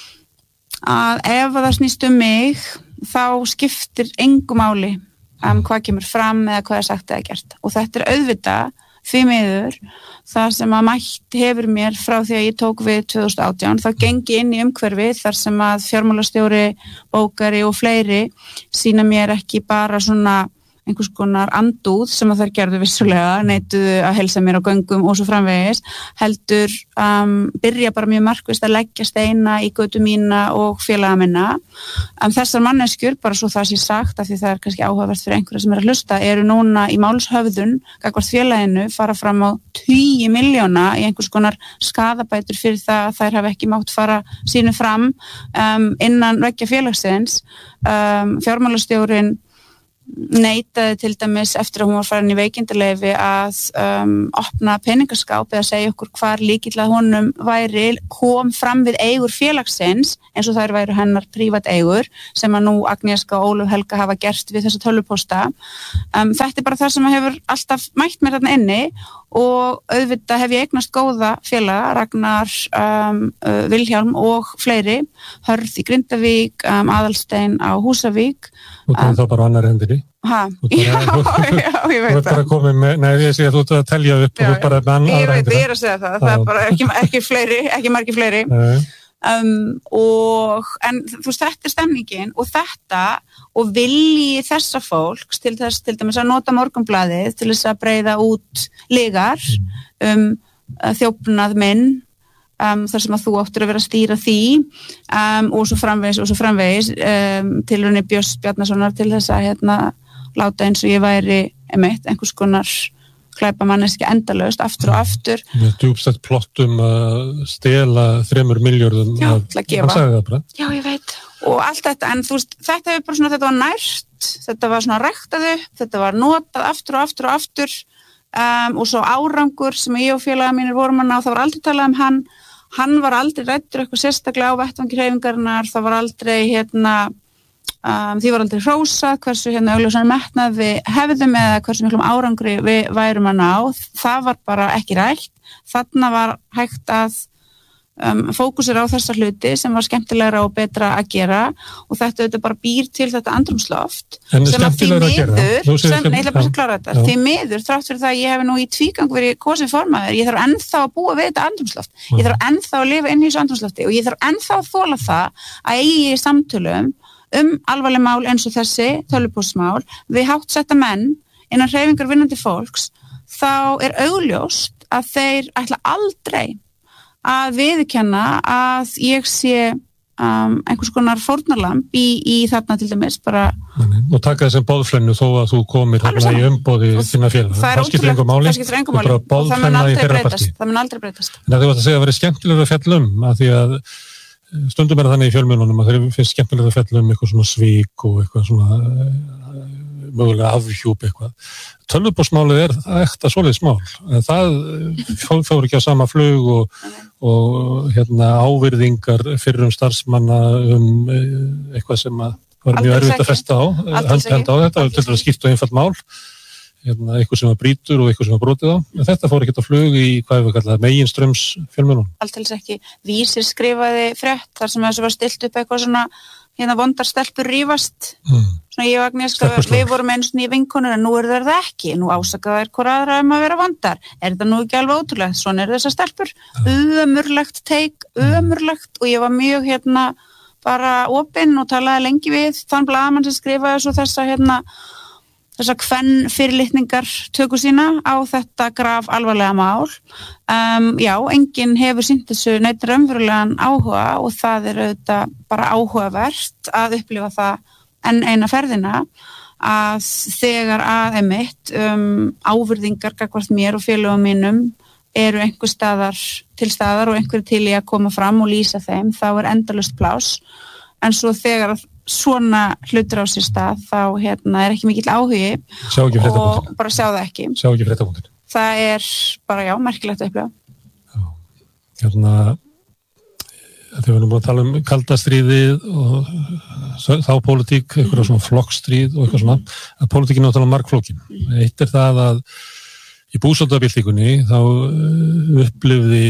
S2: að ef það snýst um mig þá skiptir engu máli um hvað kemur fram eða hvað er sagt eða gert og þetta er auðvitað því miður það sem að mætt hefur mér frá því að ég tók við tvö þúsund og átján þá gengi inn í umhverfi þar sem að fjármálastjóri, bókari og fleiri sýna mér ekki bara svona einhvers konar andúð sem að þær gerðu vissulega, neituðu að heilsa mér á göngum og svo framvegis, heldur um, byrja bara mjög markvist að leggja steina í götu mína og félaga minna. Um, þessar manneskjur, bara svo það sé sagt, af því það er kannski áhugavert fyrir einhverja sem er að hlusta, eru núna í málshöfðun, gagnvart félaginu, fara fram á tugi milljóna í einhvers konar skaðabætur fyrir það að þær hafi ekki mátt fara sínu fram um, innan veggja félagsins. Um, fjármálastjórinn neitaði til dæmis eftir að hún var farin í veikindaleyfi að um, opna peningaskáp eða segja okkur hvar líkill að honum væri kom fram við eigur félagsins eins og þær væru hennar prívat eigur sem að nú Agnieszka og Ólöf Helga hafa gert við þessa tölvupósta. Um, þetta er bara það sem hefur alltaf mætt mér þarna inni og auðvitað hef ég eignast góða félaga, Ragnar, um, uh, Vilhjálm og fleiri, Hörð í Grindavík, um, Aðalstein á Húsavík.
S1: Og það er þá bara annar hendinni?
S2: Hæ? Já, já, ég veit það.
S1: Þú ert með, nei, ég sé að þú ert að telja upp já, og þú ert bara með annar hendinni. Ég veit,
S2: ég er að segja það, það er bara ekki, ekki fleiri, ekki margir fleiri. Nei. Um, og, en þú veist, þetta er stemningin og þetta og vilji þessa fólks til þess til dæmis að nota Morgunblaðið til þess að breiða út lygar um þjófnað minn um, þar sem að þú áttur að vera að stýra því um, og svo framvegis og svo framvegis um, til raunni Björns Bjarnasonar til þess að hérna, láta eins og ég væri einmitt, einhvers konar klæpa manneski endalaust, aftur og aftur.
S1: Með djúpstætt plottum að stela þremur milljörðum
S2: Já,
S1: af,
S2: til að gefa.
S1: Hann sagði það bara.
S2: Já, ég veit. Og allt þetta, en þú veist, þetta hefur bara svona, þetta var nært, þetta var svona ræktað upp, þetta var notað aftur og aftur og aftur um, og svo árangur sem ég og félaga mínir vorum að ná, það var aldrei talað um hann, hann var aldrei ræddur eitthvað sérstaklega á vettvangi hreyfingarinnar, það var aldrei, hérna, Um, því var aldrei hrósað hversu hérna augljósan metnað við hefðum eða hversu miklum árangri við værum að ná, það var bara ekki rætt, þarna var hægt að um, fókusera á þessa hluti sem var skemmtilegra og betra að gera og þetta auðvitað bara býr til þetta andrúmsloft sem að því miður, sem, ég ætla bara að klára þetta, því miður þrátt fyrir það að ég hef nú í tvígang verið kosið formaður, ég þarf ennþá að búa við þetta andrúmsloft, ég þarf ennþá að lifa inn í þessu andrúmslofti og ég þarf ennþá að þola það að eigi í samtölum um alvarleg mál eins og þessi tölvupóstsmál við háttsetta menn innan hreyfingar vinnandi fólks, þá er augljóst að þeir ætla aldrei að viðurkenna að ég sé um, einhvers konar fórnarlamb í, í þarna til dæmis bara
S1: og taka þessum bóðflennu þó að þú komir þarna í umboði þinna félag
S2: það skiptir engum máli og það mun aldrei breytast það mun aldrei breytast
S1: en það er að segja að vera skemmtilega að fjalla um að því að stundum er það þannig í fjölmiðlunum að þeir finnst skemmtilega að fjalla um eitthvað svona svík og eitthvað svona mögulega afhjúp eitthvað. Tölvupóstsmálið er ekta svoleiðis mál. Það fór ekki á sama flug og, og hérna, ávirðingar fyrrum starfsmanna um eitthvað sem að var mjög erfitt að festa á. Henda á þetta, til þess að skipta einfalt mál. Hérna, eitthvað sem var brýtur og eitthvað sem var brotið á. En þetta fór ekkert á flug í hvað við kallað meginströms fjölmiðlunum.
S2: Alltils ekki. Vísir skrifaði frétt þar sem þessu var stilt upp eitthvað svona hérna vondar stelpur rífast. Mm. Svona ég og Agnieszka, við vorum eins og nýja vinkonur en nú er það ekki. Nú ásaka þær hvora aðra um að vera vondar. Er þetta nú ekki alveg ótrúlegt? Svona er þessar stelpur. Ömurlegt teik, ömurlegt og ég var mjög hérna bara opinn og talaði lengi við þann blaðamann sem skrifaði svo þessa hérna þessa kvenn fyrirlitningar tökur sína á þetta graf alvarlega mál. Um, já, enginn hefur sýnt þessu neitt raunverulegan áhuga og það er auðvitað bara áhugavert að upplifa það enn eina ferðina að þegar að einmitt um, ávirðingar gagnvart mér og félögum mínum eru einhver staðar til staðar og einhver til í að koma fram og lýsa þeim, þá er endalaust pláss. En svo þegar að svona hlutur á sér stað þá hérna, er ekki mikill áhugi og bara sjá það ekki.
S1: Sjá ekki fréttapunktin.
S2: Það er bara, já, merkilegt að upplifa.
S1: Já, hérna, þegar við erum búin að tala um kaldastríðið og þá pólitík, eitthvað svona flokkstríð og eitthvað svona, að pólitíkin er náttúrulega margflókin. Eitt er það að í búsáttarbyltingunni þá upplifði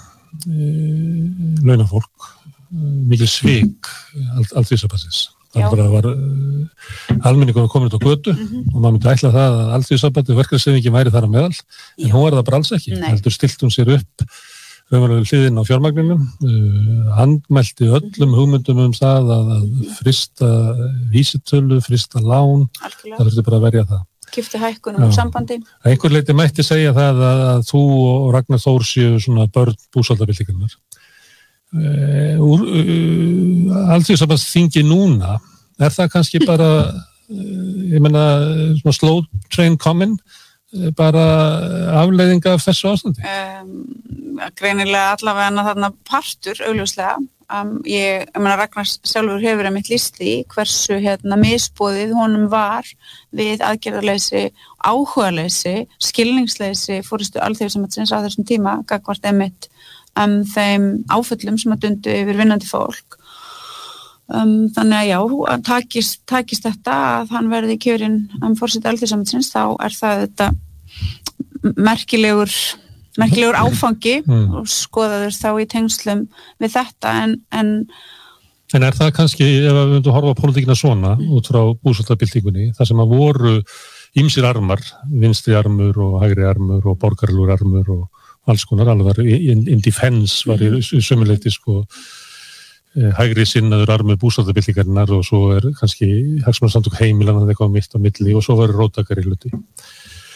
S1: uh, launafólk mikil svik Alþýðusambandsins. Það var uh, almenningur komin út á götu mm-hmm. og maður myndi ætla það að Alþýðusambandið verkalýðshreyfingin væri þar á meðal, en hún var það bara alls ekki. Nei. Heldur stilt hún sér upp raunverulega hliðin á fjármagninum, uh, handmælti öllum hugmyndum um það að, að frista vísitölu, frista lán, Alkjörlega. Það þurfti bara að verja það.
S2: Kipti hækkunum úr sambandi.
S1: Að einhver leyti mætti segja það að, að þú og Ragnar Þór séu svona börn búsáttarbyltingarinnar. Uh, uh, Alþýðusambandsþingi núna er það kannski bara uh, ég meina svona slow train coming uh, bara afleiðinga af þessu ástandi
S2: um, greinilega allavega þarna partur augljóslega um, ég, ég meina Ragnar sjálfur hefur einmitt lýst því hversu hérna misboðið honum var við aðgerðarleysi, áhugaleysi skilningsleysi fórustu Alþýðusambandsins á þessum tíma gagnvart einmitt Um, þeim áföllum sem að dundu yfir vinnandi fólk. Um, þannig að já, að takist, takist þetta að hann verði kjörinn um forseti Alþýðusambandsins, þá er það þetta merkilegur, merkilegur áfangi mm. og skoðaður þá í tengslum við þetta. En, en,
S1: en er það kannski, ef við myndum að horfa á pólitíkina svona, mm. út frá búsáttarbyltingunni, þar sem að voru ýmsir armar, vinstri armur og hægri armur og borgaralur armur og alls konar, alveg in, in defense var í sömuleyti sko hægri sinnaður armur búsáttarbyltingarinnar og svo er kannski hagsmunasamtök heimilanna eitthvað mitt á milli og svo var róttakari hluti.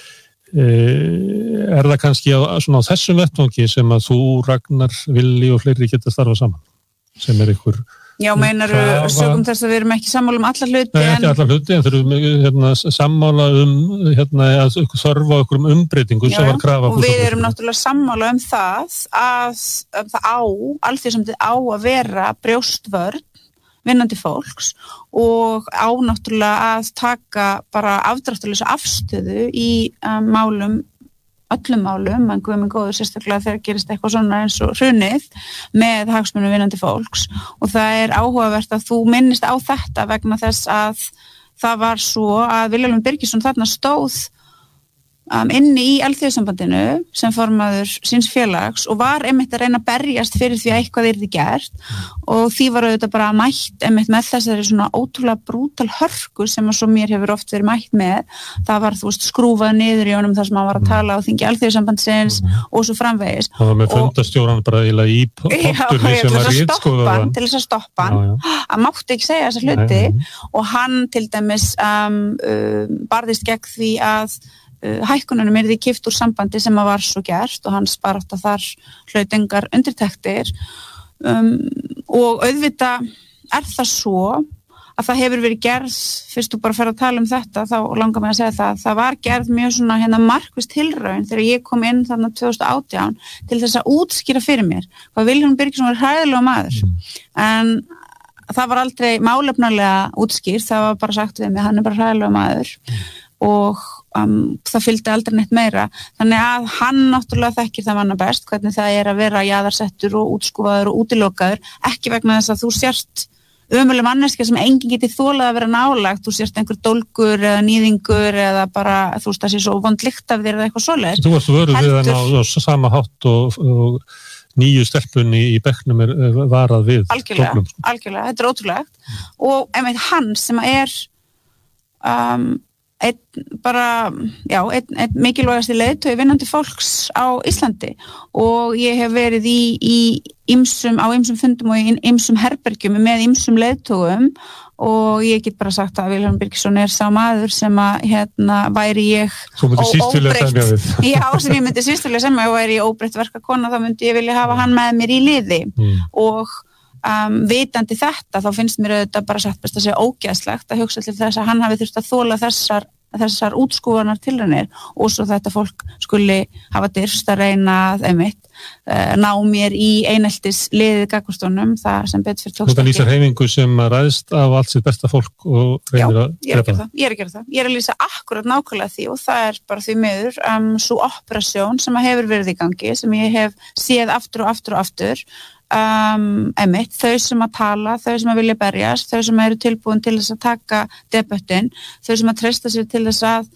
S1: er það kannski á, svona á þessum vettvangi sem að þú, Ragnar, Villi og fleiri geta starfað saman, sem er ykkur
S2: Já, meinaru sögum þess að við erum ekki sammála um alla hluti.
S1: Nei, ekki alla hluti, en þurfum hérna, sammála um hérna, að þörfa okkur um umbreytingu sem var krafa.
S2: Og við erum náttúrulega sammála um það að um það á, alþjóðasamtið á að vera brjóstvörn vinnandi fólks og á náttúrulega að taka bara afdráttarlausa afstöðu í um, málum öllum málum, en guð minn góður sérstaklega þegar gerist eitthvað svona eins og hrunið með hagsmunum vinnandi fólks og það er áhugavert að þú minnist á þetta vegna þess að það var svo að Vilhjálmur Birgisson þarna stóð um, inni í alþjóðasambandinu sem formaður síns félags og var einmitt að reyna að berjast fyrir því að eitthvað yrði gert og því var auðvitað bara mætt einmitt með þessari svona ótrúlega brútal hörku sem að svo mér hefur oft verið mætt með. Það var þú veist skrúfað niður í honum þar sem hann var að tala á þingi alþjóðasambandsins mm. og svo framvegis.
S1: Það var með fundastjóran bara eiginlega í potturni sem var ritskoðað hann.
S2: Til þess að stoppa hann, að mátti ekki segja þessa hluti Nei. Og hann til dæmis um, uh, barðist gegn því að Uh, hækkununum yrði kippt úr sambandi sem að var svo gert og hans barátta þar hlaut engar undirtektir um, og auðvitað er það svo að það hefur verið gerð, fyrst þú bara fer að tala um þetta þá langar mig að segja það, það var gerð mjög svona hérna markviss tilraun þegar ég kom inn þarna tvö þúsund og átján til þess að útskýra fyrir mér hvað Vilhjálmur Birgisson var hræðilegur maður en það var aldrei málefnalega útskýrt, það var bara sagt við mig hann er bara hræðilegur maður og um, það fylgdi aldrei neitt meira þannig að hann náttúrulega þekkir það manna best hvernig það er að vera jaðarsettur og útskúfaður og útilokaður ekki vegna þess að þú sért ömuleg manneskja sem enginn geti þolað að vera nálagt þú sért einhver dólgur eða nýðingur eða bara þú veist það sé svo vond lykt af þér eða eitthvað svoleiðis.
S1: Þú varst vöruð við hann á, á sama hátt og, og nýju stelpunni í bekknum er varað við
S2: algjörlega, dólgnum. Algjörlega, þetta er ótrúlegt og einmitt hann sem er um einn bara, já, einn, einn mikilvægasti leiðtogi vinnandi fólks á Íslandi og ég hef verið í, í ýmsum, á ýmsum fundum og í ýmsum herbergjum með ýmsum leiðtogum og ég get bara sagt að Vilhjálmur Birgisson er sá maður sem að hérna væri ég óbreytt, já, sem ég myndi sístulega semja og væri ég óbreytt verkakona þá myndi ég vilja hafa hann með mér í liði mm. og Um, vitandi þetta, þá finnst mér auðvitað bara satt best að segja ógeðslegt að hugsa til þess að hann hafi þurft að þola þessar, þessar útskúfanar tilraunir og svo þetta fólk skuli hafa dyrst að reyna að einmitt uh, ná mér í eineltis liðið gagnvastónum, það sem betur fyrir tókst ekki.
S1: Þú lýsir hreyfingu sem ræðst af allt sitt besta fólk og reynir að
S2: drepa það. Já, ég er að gera það. Ég er að lýsa akkurat nákvæmlega því og það er bara því miður um, svo operasjón sem að hefur verið í gangi, sem ég hef séð aftur og aftur og aftur Um, einmitt, þau sem að tala, þau sem að vilja berjast, þau sem eru tilbúin til þess að taka debattin, þau sem að treysta sér til þess að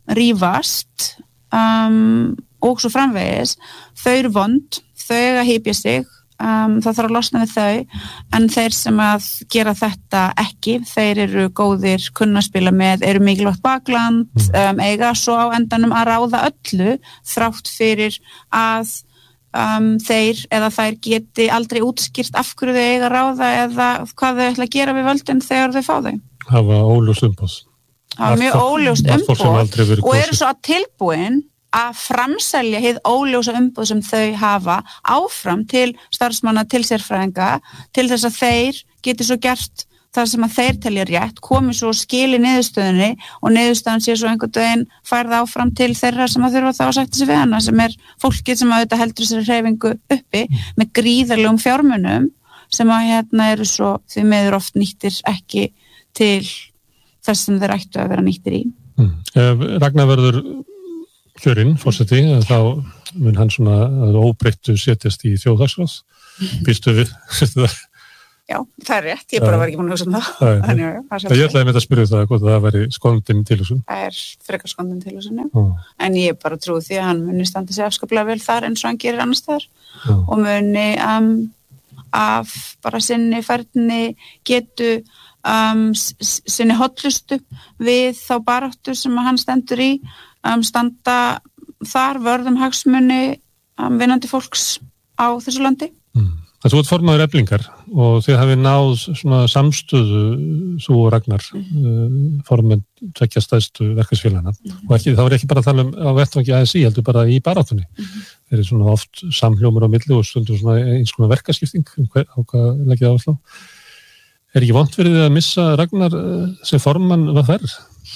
S2: rífast um, og svo framvegis, þau eru vond, þau eiga að hypja sig, um, það þarf að losna við þau, en þeir sem að gera þetta ekki, þeir eru góðir, kunna spila með, eru mikilvægt bakland, um, eiga svo á endanum að ráða öllu þrátt fyrir að Um, þeir eða þær geti aldrei útskýrt af hverju þau eiga að ráða eða hvað þau ætla að gera við völdin þegar þau fá þau.
S1: Það var óljóst umboð.
S2: Það var mjög óljóst umboð og eru svo að tilbúin að framselja hið óljósa umboð sem þau hafa áfram til starfsmanna, til sérfræðinga, til þess að þeir geti svo gert það sem að þeir telja rétt, komi svo skili niðurstöðunni og niðurstöðan sé svo einhvern veginn færð áfram til þeirra sem að þurfa þá að sætta sig við hana sem er fólkið sem að auðvitað heldur þessari hreyfingu uppi með gríðarlegum fjármunum sem að hérna eru svo því miður oft nýttir ekki til þess sem þeir ættu að vera nýttir í.
S1: Mm. Ef Ragnar verður kjörinn, forseti, þá mun hann svona að óbreyttu setjast í þjóðhagsráð. Býstu við, sérstu það?
S2: Já, það er rétt, ég bara var ekki búin að hugsa um það.
S1: Það er, Þannig, já, það ég ætlaði með að spyrja það hvort það væri skondin tilhugsun.
S2: Það er frekar skondin tilhugsun, já. Ah. En ég bara trúi því að hann muni standa sig afskaplega vel þar eins og hann gerir annars þar ah. og muni um, af bara sinni færni getu um, sinni hotlustu við þá baráttu sem hann stendur í um, standa þar vörðum hagsmuni um, vinnandi fólks á þessu landi.
S1: Mm. Það þú ert formaður Eflingar og þið hafið náð svona samstöðu þú og Ragnar mm. formenn tveggja stærstu verkefnisfélagana mm. og ekki, þá er ekki bara að tala um á vettvangi A S í, heldur bara í baráttunni mm. þeir eru svona oft samhljómur á milli og stundum svona eins konar verkaskipting um hver, á hvað leggja áherslu á. Er ekki vont fyrir þið að missa Ragnar sem formann V R?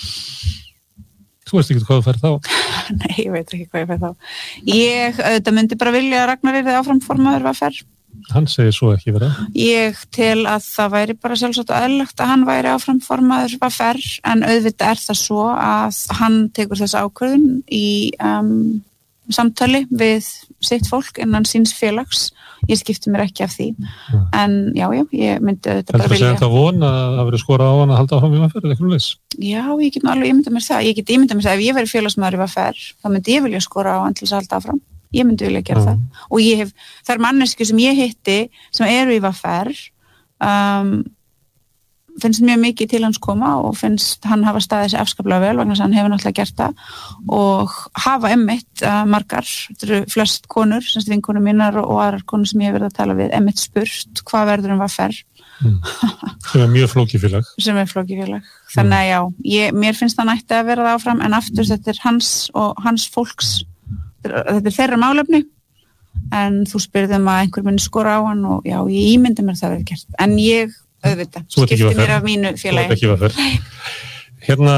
S1: Þú veist ekki hvað þú færð þá?
S2: Nei, ég veit ekki hvað ég færð þá. Ég, þetta myndi bara vilja að Ragnar yrði áfram formaður V R.
S1: Hann segir svo ekki vera.
S2: Ég tel að það væri bara sjálfsagt og eðlilegt að hann væri áfram formaður V R, en auðvitað er það svo að hann tekur þessa ákvörðun í um, samtali við sitt fólk innan síns félags. Ég skipti mér ekki af því. Ja. En já, já, ég myndi auðvitað bara vilja.
S1: Heldur þú að það von að það veri skorað á hann að halda áfram í V R eða eitthvað leys?
S2: Já, ég get nú alveg ímyndað mér það. Ég get ímyndað mér það ef ég veri félagsmaður í V R, þá myndi ég vilja skora á hann til þess að halda áfram. Ég myndi vilja gera mm. það og ég hef, þær manneskjur sem ég hitti sem eru í V R um, finnst mjög mikið til hans koma og finnst hann hafa staðið sig afskaplega vel vegna þess að hann hefur náttúrulega gert það og hafa emmitt uh, margar, þetta eru flest konur, semst vinkonur mínar og, og aðrar konur sem ég hef verið að tala við, emmitt spurt hvað verður um V R
S1: mm. sem er mjög flókifélag
S2: sem er flókifélag, þannig að já ég, mér finnst það nætti að vera það áfram en aftur þetta er hans og hans fólks þetta er þeirra málefni en þú spyrðum að einhver muni skora á hann og já, ég ímyndi mér það verið gert en ég, auðvitað, skipti mér af mínu félagi.
S1: Þú ert ekki V R. Hérna,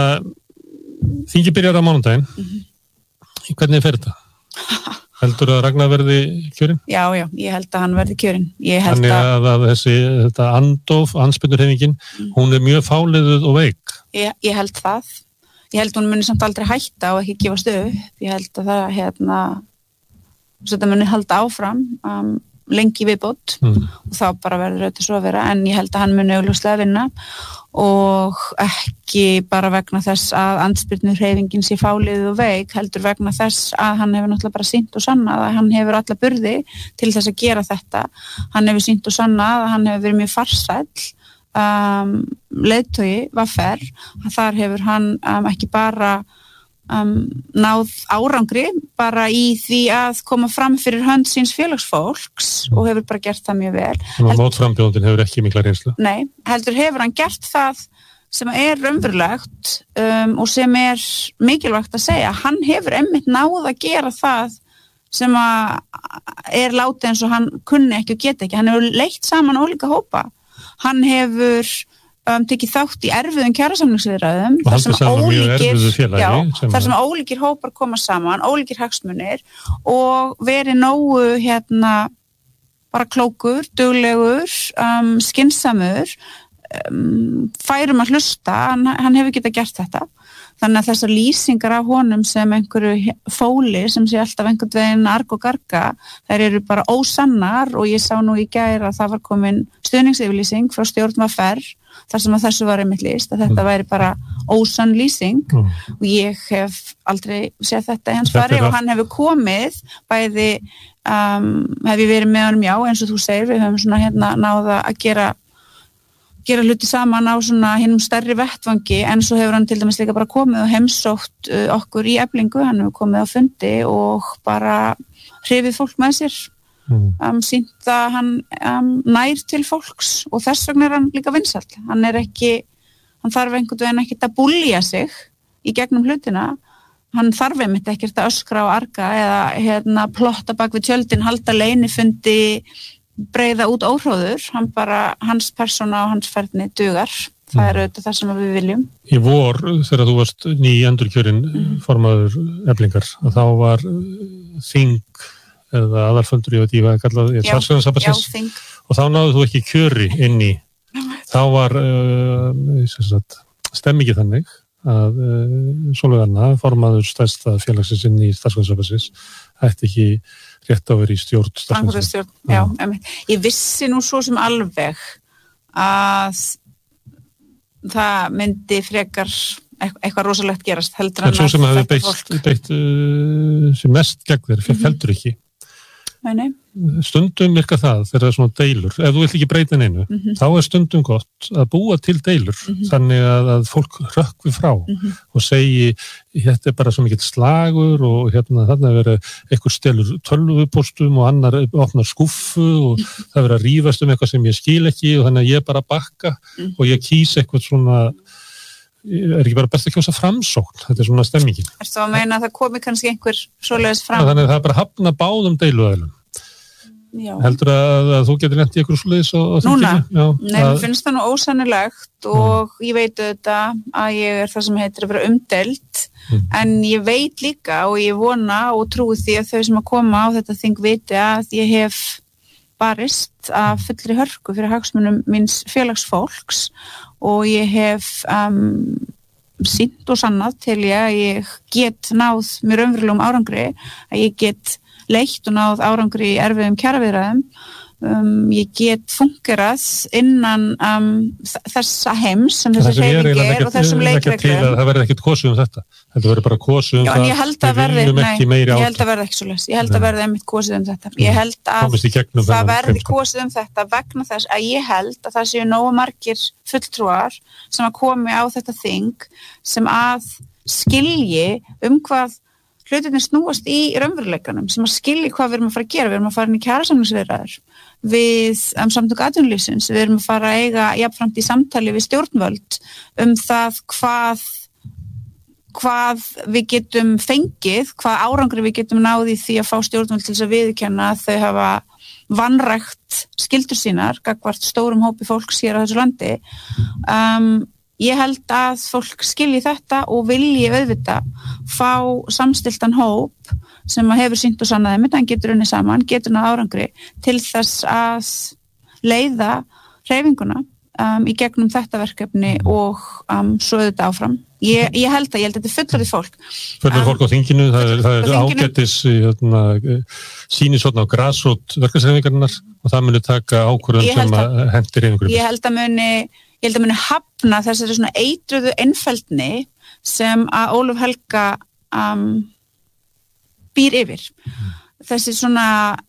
S1: þingi byrjar á mánudaginn mm-hmm. hvernig fer þetta? Heldur að Ragnar verði kjörinn?
S2: Já, já, ég held að hann verði kjörinn.
S1: Þannig að, að þessi, þetta andof, andspyrnurhreyfingin, mm. hún er mjög fáliðuð og veik.
S2: Ég, ég held það. Ég held hún muni samt aldrei hætta og ekki gefast upp. Ég held að það, hérna, þetta muni halda áfram um, lengi viðbót mm. og þá bara verður þetta svo að vera. En ég held að hann muni augljóslega vinna og ekki bara vegna þess að andspyrnurhreyfingin sé fáliðuð og veik, heldur vegna þess að hann hefur náttúrulega bara sýnt og sannað að hann hefur alla burði til þess að gera þetta. Hann hefur sýnt og sannað að hann hefur verið mjög farsæll. Um, leiðtogi V R að þar hefur hann um, ekki bara um, náð árangri bara í því að koma fram fyrir hönd síns félagsfólks mm. og hefur bara gert það mjög vel.
S1: Þannig að mótframbjóðandinn hefur ekki mikla reynslu?
S2: Nei, heldur hefur hann gert það sem er raunverulegt um, og sem er mikilvægt að segja. Hann hefur einmitt náð að gera það sem að er látið eins og hann kunni ekki og geti ekki. Hann hefur leitt saman ólíka hópa. Hann hefur um, tekið þátt í erfiðum kjarasamningsviðræðum þar sem ólíkir, já, þar sem ólíkir hópar koma saman, ólíkir hagsmunir og verið nógu hérna bara klókur, duglegur, um, skynsamur, um, færum að hlusta, hann, hann hefur getað gert þetta. Þannig að þessar lýsingar af honum sem einhverju fóli sem sé alltaf einhvern veginn arg og garga, þær eru bara ósannar og ég sá nú í gær að það var komin stuðningsyfirlýsing frá stjórn V R þar sem að þessu var einmitt lýst að þetta væri bara ósann lýsing mm. og ég hef aldrei séð þetta í hans fari og hann hefur komið bæði, um, hef ég verið með honum já eins og þú segir, við höfum svona hérna náða að gera gera hluti saman á svona hinum stærri vettvangi en svo hefur hann til dæmis líka bara komið og heimsótt uh, okkur í Eflingu, hann hefur komið á fundi og bara hrifið fólk með sér, mm. um, sýnt að hann um, nær til fólks og þess vegna er hann líka vinsæll. Hann er ekki, hann þarf einhvern veginn ekkert að búlja sig í gegnum hlutina, hann þarf einmitt ekkert að öskra og arga eða hérna plotta bak við tjöldin, halda leynifundi, breiða út óhróður, hann bara, hans persóna og hans ferðni dugar. Það er auðvitað það sem við viljum.
S1: Í vor, þegar þú varst ný endurkjörinn mm. formaður Eflingar, þá var þing eða aðalfundur, ég veit ég hvað kallað, ég starfsgræðansabassins og þá náðu þú ekki kjöri inn í. Þá var uh, stemmingið þannig að uh, Sólveig Anna, formaður stærsta félagsins inn í starfsgræðansabassins, ætti ekki rétt að vera í stjórn.
S2: stjórn já, já. Ég vissi nú svo sem alveg að það myndi frekar eitthvað rosalegt gerast heldur
S1: en svo sem hefði beitt, beitt uh, sem mest gegn þér, mm-hmm. heldur ekki.
S2: Nei, nei.
S1: stundum virka það þegar það er svona deilur, ef þú vilt ekki breyta neinu, mm-hmm. þá er stundum gott að búa til deilur, mm-hmm. þannig að, að fólk rökkvi frá mm-hmm. og segi, þetta er bara svo mikill slagur og hérna þarna verið eitthvað stelur tölvupóstum og annar opnar skúffu og mm-hmm. það verið að rífast um eitthvað sem ég skil ekki og þannig að ég bara bakka mm-hmm. og ég kýs eitthvað svona, er ekki bara best að kjósa framsókn, þetta er svona stemmingin.
S2: Er það að meina að það komi kannski einhver svoleiðis fram?
S1: Þannig að það er bara hafna báðum deiluaðilum. Já. Heldur að, að þú getur lent í eitthvað svoleiðis á
S2: Núna? Já, Nei, mér finnst það nú ósannilegt og mm. ég veit auðvitað að ég er það sem heitir að vera umdeild mm. en ég veit líka og ég vona og trúi því að þau sem að koma á þetta þing viti að ég hef barist að fullri hörku fyrir hagsmunum míns félagsfólks og ég hef um, sýnt og sannað til ég að ég get náð mér raunverulegum árangri, að ég get leitt og náð árangri í erfiðum kjaraviðræðum. Um, ég get fungerað innan um, þessa heims sem þessi hreyfing er og þessum leikreglum.
S1: Það verður ekkert kosið um þetta. Þetta verður bara kosið um
S2: Já,
S1: það.
S2: Ég held að verði, nei, ég held að verði ekki svo leys. Ég held að verði einmitt kosið um þetta. Ég held að það verði kosið um þetta vegna þess að ég held að það séu nógu margir fulltrúar sem að komi á þetta þing sem að skilji um hvað hlutirnir snúast í raunveruleikanum sem að skilji hvað við erum að fara að gera. Við erum að fara inn í kjarasamningsviðræður við um, samtök atvinnulífsins, við erum að fara að eiga jafnframt í samtali við stjórnvöld um það hvað, hvað við getum fengið, hvað árangri við getum náð í því að fá stjórnvöld til þess að viðurkenna að þau hafa vanrækt skyldur sínar gagnvart stórum hópi fólks hér á þessu landi. Um, Ég held að fólk skilji þetta og vilji auðvitað fá samstiltan hóp sem hefur sýnt og sannað einmitt, hann getur unnið saman, getur náð árangri til þess að leiða hreyfinguna um, í gegnum þetta verkefni og um, svo auðvitað áfram. Ég, ég held að, ég held að þetta er fullorðið fólk.
S1: Fullorðið fólk á þinginu, það er, það er ágætis hérna, sýni svona á grasrót verkefnishreyfingarinnar og það muni taka ákvörðun sem að hendir einhverjum.
S2: Ég held að muni Ég held að muni hafna þessari svona eitruðu einfeldni sem að Ólöf Helga um, býr yfir. Mm. Þessi svona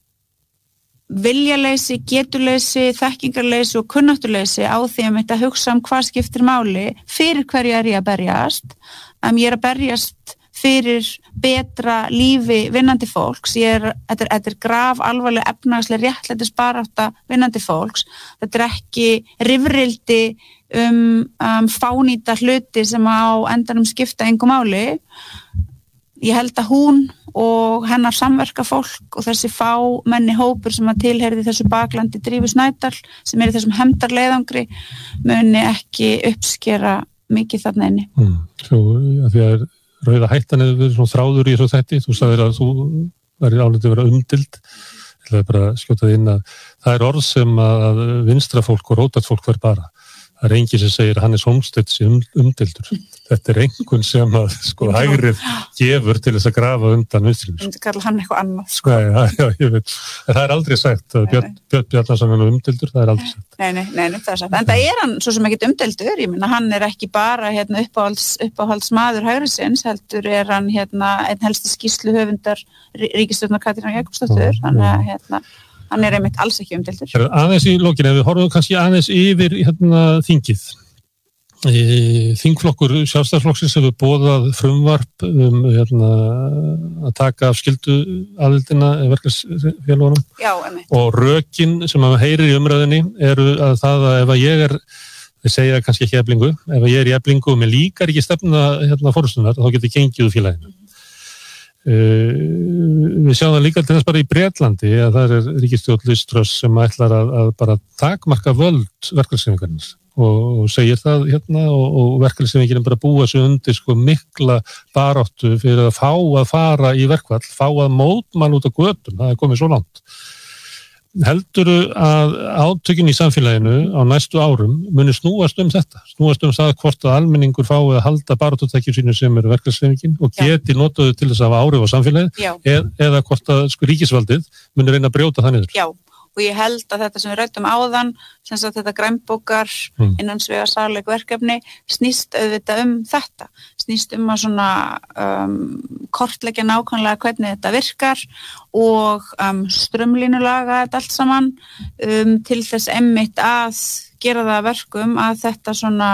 S2: viljaleysi, getuleysi, þekkingarleysi og kunnátuleysi á því að þetta hugsa um hvað skiptir máli, fyrir hverju er ég að berjast. Um, ég er að berjast fyrir betra lífi vinnandi fólks. Ég er, þetta er, þetta er graf alvarleg efnahagsleg réttlætisbarátta vinnandi fólks. Þetta er ekki rifrildi um, um fánýta hluti sem á endanum skipta engu máli. Ég held að hún og hennar samverka fólk og þessi fámenni hópur sem að tilheyrði þessu baklandi Drífu Snædal sem er í þessum hefndarleiðangri muni ekki uppskera mikið þarna inni.
S1: Mm, svo að því að rauða hættan eða verið svona þráður í þessu þætti, þú sagðir að þú verið álítið að vera umdild, eða bara skjótaði inn að það er orð sem að vinstra fólk og rótat fólk verð bara. Það er enginn sem segir að Hannes Hólmsteinn sé um, umdildur. Þetta er einhvern sem að sko hægrið gefur til þess að grafa undan vinstrinu.
S2: Þú kallar hann eitthvað annað sko.
S1: Nei, já, já, ég veit. En það er aldrei sagt að Björn, Björn Bjarnason er umdildur, það er aldrei sagt.
S2: Nei, nei, nei, nei, það er sagt. En það er hann svo sem ekkert umdildur, ég minna hann er ekki bara hérna uppáhalds, uppáhalds maður hægrisins, heldur er hann hérna einn helsti skýrslu höfundar ríkisstjórnar Katrínar Jakobsdóttur, þannig að hérna hann er einmitt alls ekki umdeildur.
S1: Aðeins í lokin, ef við horfum kannski aðeins yfir hérna, þingið. Þingflokkur Sjálfstæðisflokksins hefur boðað frumvarp um hérna, að taka af skyldu aðildina verkefnisfélögunum.
S2: Já, einmitt.
S1: Og rökin sem maður heyrir í umræðinni eru að það að ef að ég er, ég segja kannski ekki Eflingu, ef að ég er í Eflingu og mér líkar ekki stefna hérna, fórustunar, þá getur ég gengið úr félaginu. Uh, við sjáum það líka til þess bara í Bretlandi að það er ríkisstjórn Liz Truss sem ætlar að, að bara takmarka völd verkefnishreyfingarinnar og, og segir það hérna og, og verkefnishreyfingin bara búa sig undir sko mikla baráttu fyrir að fá að fara í verkfall, fá að mótmæla út á götum, það er komið svo langt. Heldurðu að átökin í samfélaginu á næstu árum muni snúast um þetta, snúast um það hvort að almenningur fái að halda baráttutekjum sínu sem eru verkefnishreyfingin og geti notaðu til þess að hafa áhrif á samfélagið eð, eða hvort að sko, ríkisvaldið muni reyna að brjóta það niður.
S2: Já, og ég held að þetta sem við ræddum áðan, sem sagt þetta grænbókar mm. innansvega sárleik verkefni, snýst auðvitað um þetta, snýst um að svona um, kortleggja nákvæmlega hvernig þetta virkar og um, strömlínulaga þetta allt saman um, til þess einmitt að gera það að verkum að þetta svona,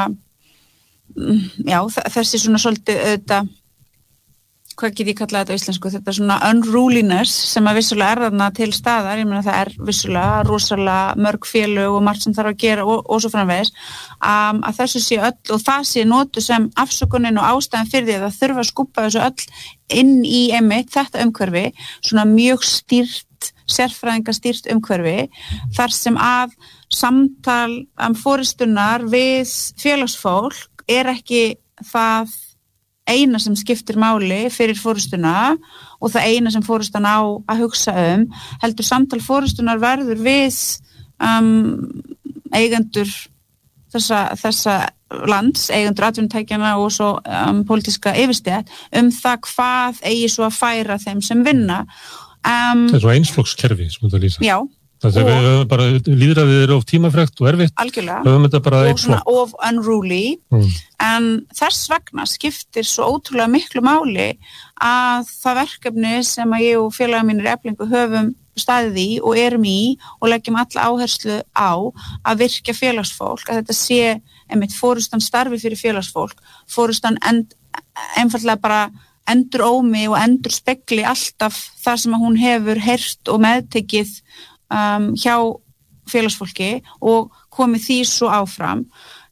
S2: já, þessi svona svolítið auðvitað, hvað get ég kallað þetta á íslensku, þetta svona unruliness sem að vissulega er þarna til staðar, ég meina það er vissulega rosalega mörg félög og margt sem þarf að gera og, og svo framvegis, um, að þessu sé öll og það sé notu sem afsökunin og ástæðan fyrir því að það þurfa að skúpa þessu öll inn í einmitt þetta umhverfi, svona mjög stýrt, sérfræðinga stýrt umhverfi, þar sem að samtal um, forystunar við félagsfólk er ekki það eina sem skiptir máli fyrir forystuna og það eina sem forystan á að hugsa um, heldur samtal forystunar verður við um, eigendur þessa, þessa lands, eigendur atvinnutækjana og svo um, pólitíska yfirstétt um það hvað eigi svo að færa þeim sem vinna. Um,
S1: það er svo einsflokkskerfi sem þetta lýsa.
S2: Já.
S1: Það er við bara líðræðið er of tímafrekt og erfitt.
S2: Algjörlega.
S1: Höfum þetta bara eitt flokk.
S2: Og svona of unruly. Mm. En þess vegna skiptir svo ótrúlega miklu máli að það verkefni sem að ég og félagar mínir í Eflingu höfum staðið í og erum í og leggjum alla áherslu á að virkja félagsfólk, að þetta sé einmitt forystan starfi fyrir félagsfólk, forystan end, einfaldlega bara endur ómi og endur spegli alltaf þar sem að hún hefur heyrt og meðtekið Um, hjá félagsfólki og komið því svo áfram.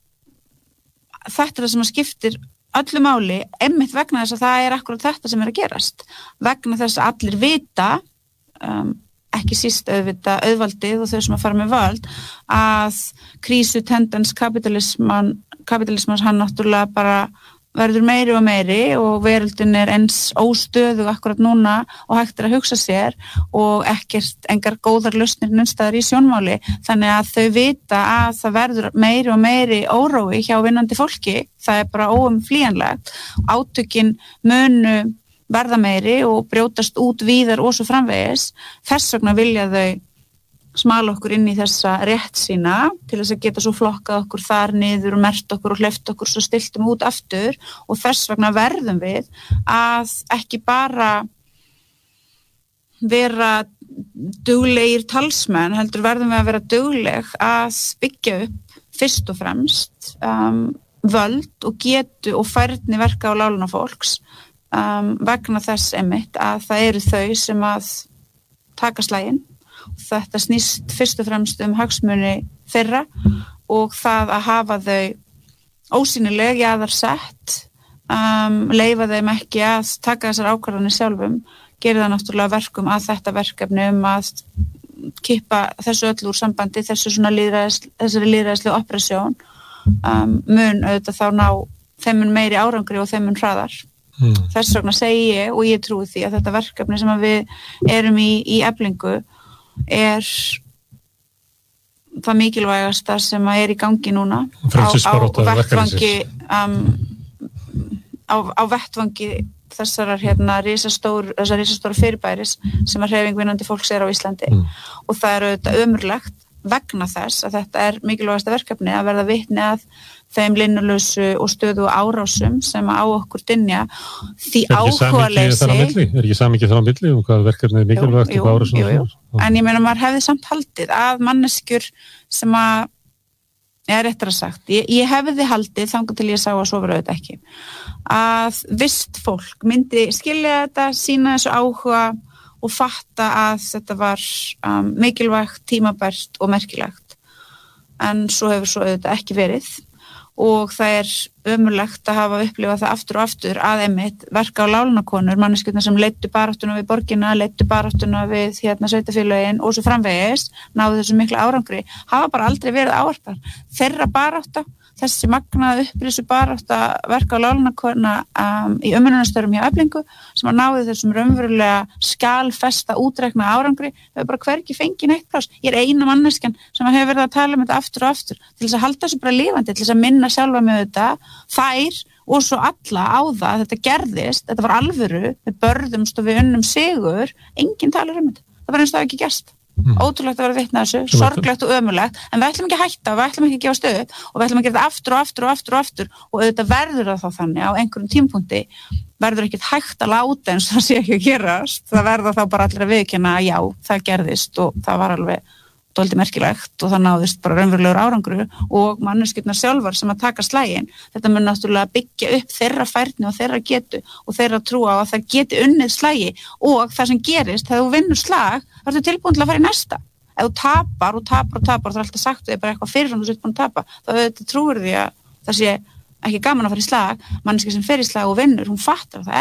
S2: Þetta er það sem að skiptir öllu máli, einmitt vegna þess að það er akkurat þetta sem er að gerast. Vegna þess að allir vita, um, ekki síst auðvita auðvaldið og þau sem að fara með völd, að krísu tendens kapitalisman, kapitalismans hann náttúrulega bara verður meiri og meiri og veröldin er eins óstöðug akkurat núna og hægt er að hugsa sér og ekkert engar góðar lausnir nunnstæðar í sjónmáli, þannig að þau vita að það verður meiri og meiri órói hjá vinnandi fólki, það er bara óumflýjanlegt, átökin munu verða meiri og brjótast út víðar og svo framvegis, þess vegna vilja þau smala okkur inn í þessa rétt sína til þess að geta svo flokkað okkur þar niður og mert okkur og hleyft okkur svo stiltum út aftur og þess vegna verðum við að ekki bara vera duglegir talsmenn, heldur verðum við að vera dugleg að byggja upp fyrst og fremst um, völd og getu og færni verka á láluna fólks um, vegna þess einmitt að það eru þau sem að taka slaginn. Þetta snýst fyrst og fremst um hagsmuni þeirra og það að hafa þau ósýnileg jaðarsett, um, leyfa þeim ekki að taka þessar ákvarðanir sjálfum, gerir það náttúrulega verkum að þetta verkefni um að kippa þessu öllu úr sambandi, þessu svona lýðræðis, þessari lýðræðislega operasjón, um, mun auðvitað þá ná þeim mun meiri árangri og þeim mun hraðar. Mm. Þess vegna segi ég og ég trúi því að þetta verkefni sem við erum í, í Eflingu er það mikilvægasta sem að er í gangi núna á, á vettvangi um, á, á vettvangi þessarar hérna risastór, þessar risastóra fyrirbæris sem að hreyfing vinnandi fólks er á Íslandi mm. og það er auðvitað ömurlegt vegna þess að þetta er mikilvægasta verkefni að verða vitni að þeim linnulausu og stöðu árásum sem á okkur dynja því áhugaleysi
S1: er ekki samikið þar á milli um hvað verkefni er mikilvægt og árásum
S2: jú, jú, jú. En ég meina maður hefði samt haldið að manneskjur sem að ég er réttar að sagt, ég, ég hefði haldið þangað til ég sá að svo verið auðvitað ekki að visst fólk myndi skilja þetta, sína þessu áhuga og fatta að þetta var um, mikilvægt, tímabært og merkilegt en svo hefur svo auðvitað ekki verið og það er ömurlegt að hafa upplifað það aftur og aftur að einmitt verka á lálunakonur, manneskjurnar sem leiddu baráttuna við borgina, leiddu baráttuna við hérna sveitarfélögin og svo framvegis náðu þessu miklu árangri, hafa bara aldrei verið ávarpar. Þeirra barátta, þessi magnaða upprisu barátta verka á lálunakona um, í umönnunarstörfum hjá Eflingu sem að náðu þessum raunverulega skjalfesta útreikna árangri, hefur bara hvergi fengið neitt pláss. Ég er eina manneskjan sem hefur verið að tala um þetta aftur og aftur til þess að halda þessu bara lifandi, til þess að minna sjálfa með þetta þær og svo alla á það að þetta gerðist, þetta var alvöru við börðumst og við unnum sigur, enginn talar um þetta það var eins og það ekki gerst mm. ótrúlegt að vera vitna þessu, Sem sorglegt og ömulegt, en við ætlum ekki að hætta, við ætlum ekki að gefa stöð og við ætlum að gera þetta aftur og aftur og aftur og aftur og auðvitað verður það þá þannig á einhverjum tímpunkti verður ekkert hægt að láta eins og það sé ekki að gerast, það verður þá bara allir að viðurkenna að já, það gerðist og það var alveg dálítið merkilegt og það náðist bara raunverulegur árangru og manneskjurnar sjálfar sem að taka slaginn. Þetta mun náttúrulega byggja upp þeirra færni og þeirra getu og þeirra trú á að það geti unnið slagi og það sem gerist, þegar þú vinnur slag, verður tilbúin til að fara í næsta. Ef þú tapar og tapar og tapar, það er alltaf sagt þig bara eitthvað fyrir þú ert búin að tapa, þá auðvitað trúir því að það sé ekki gaman að fara í slag, manneskja sem fer í slag og vinnur, hún fattar að það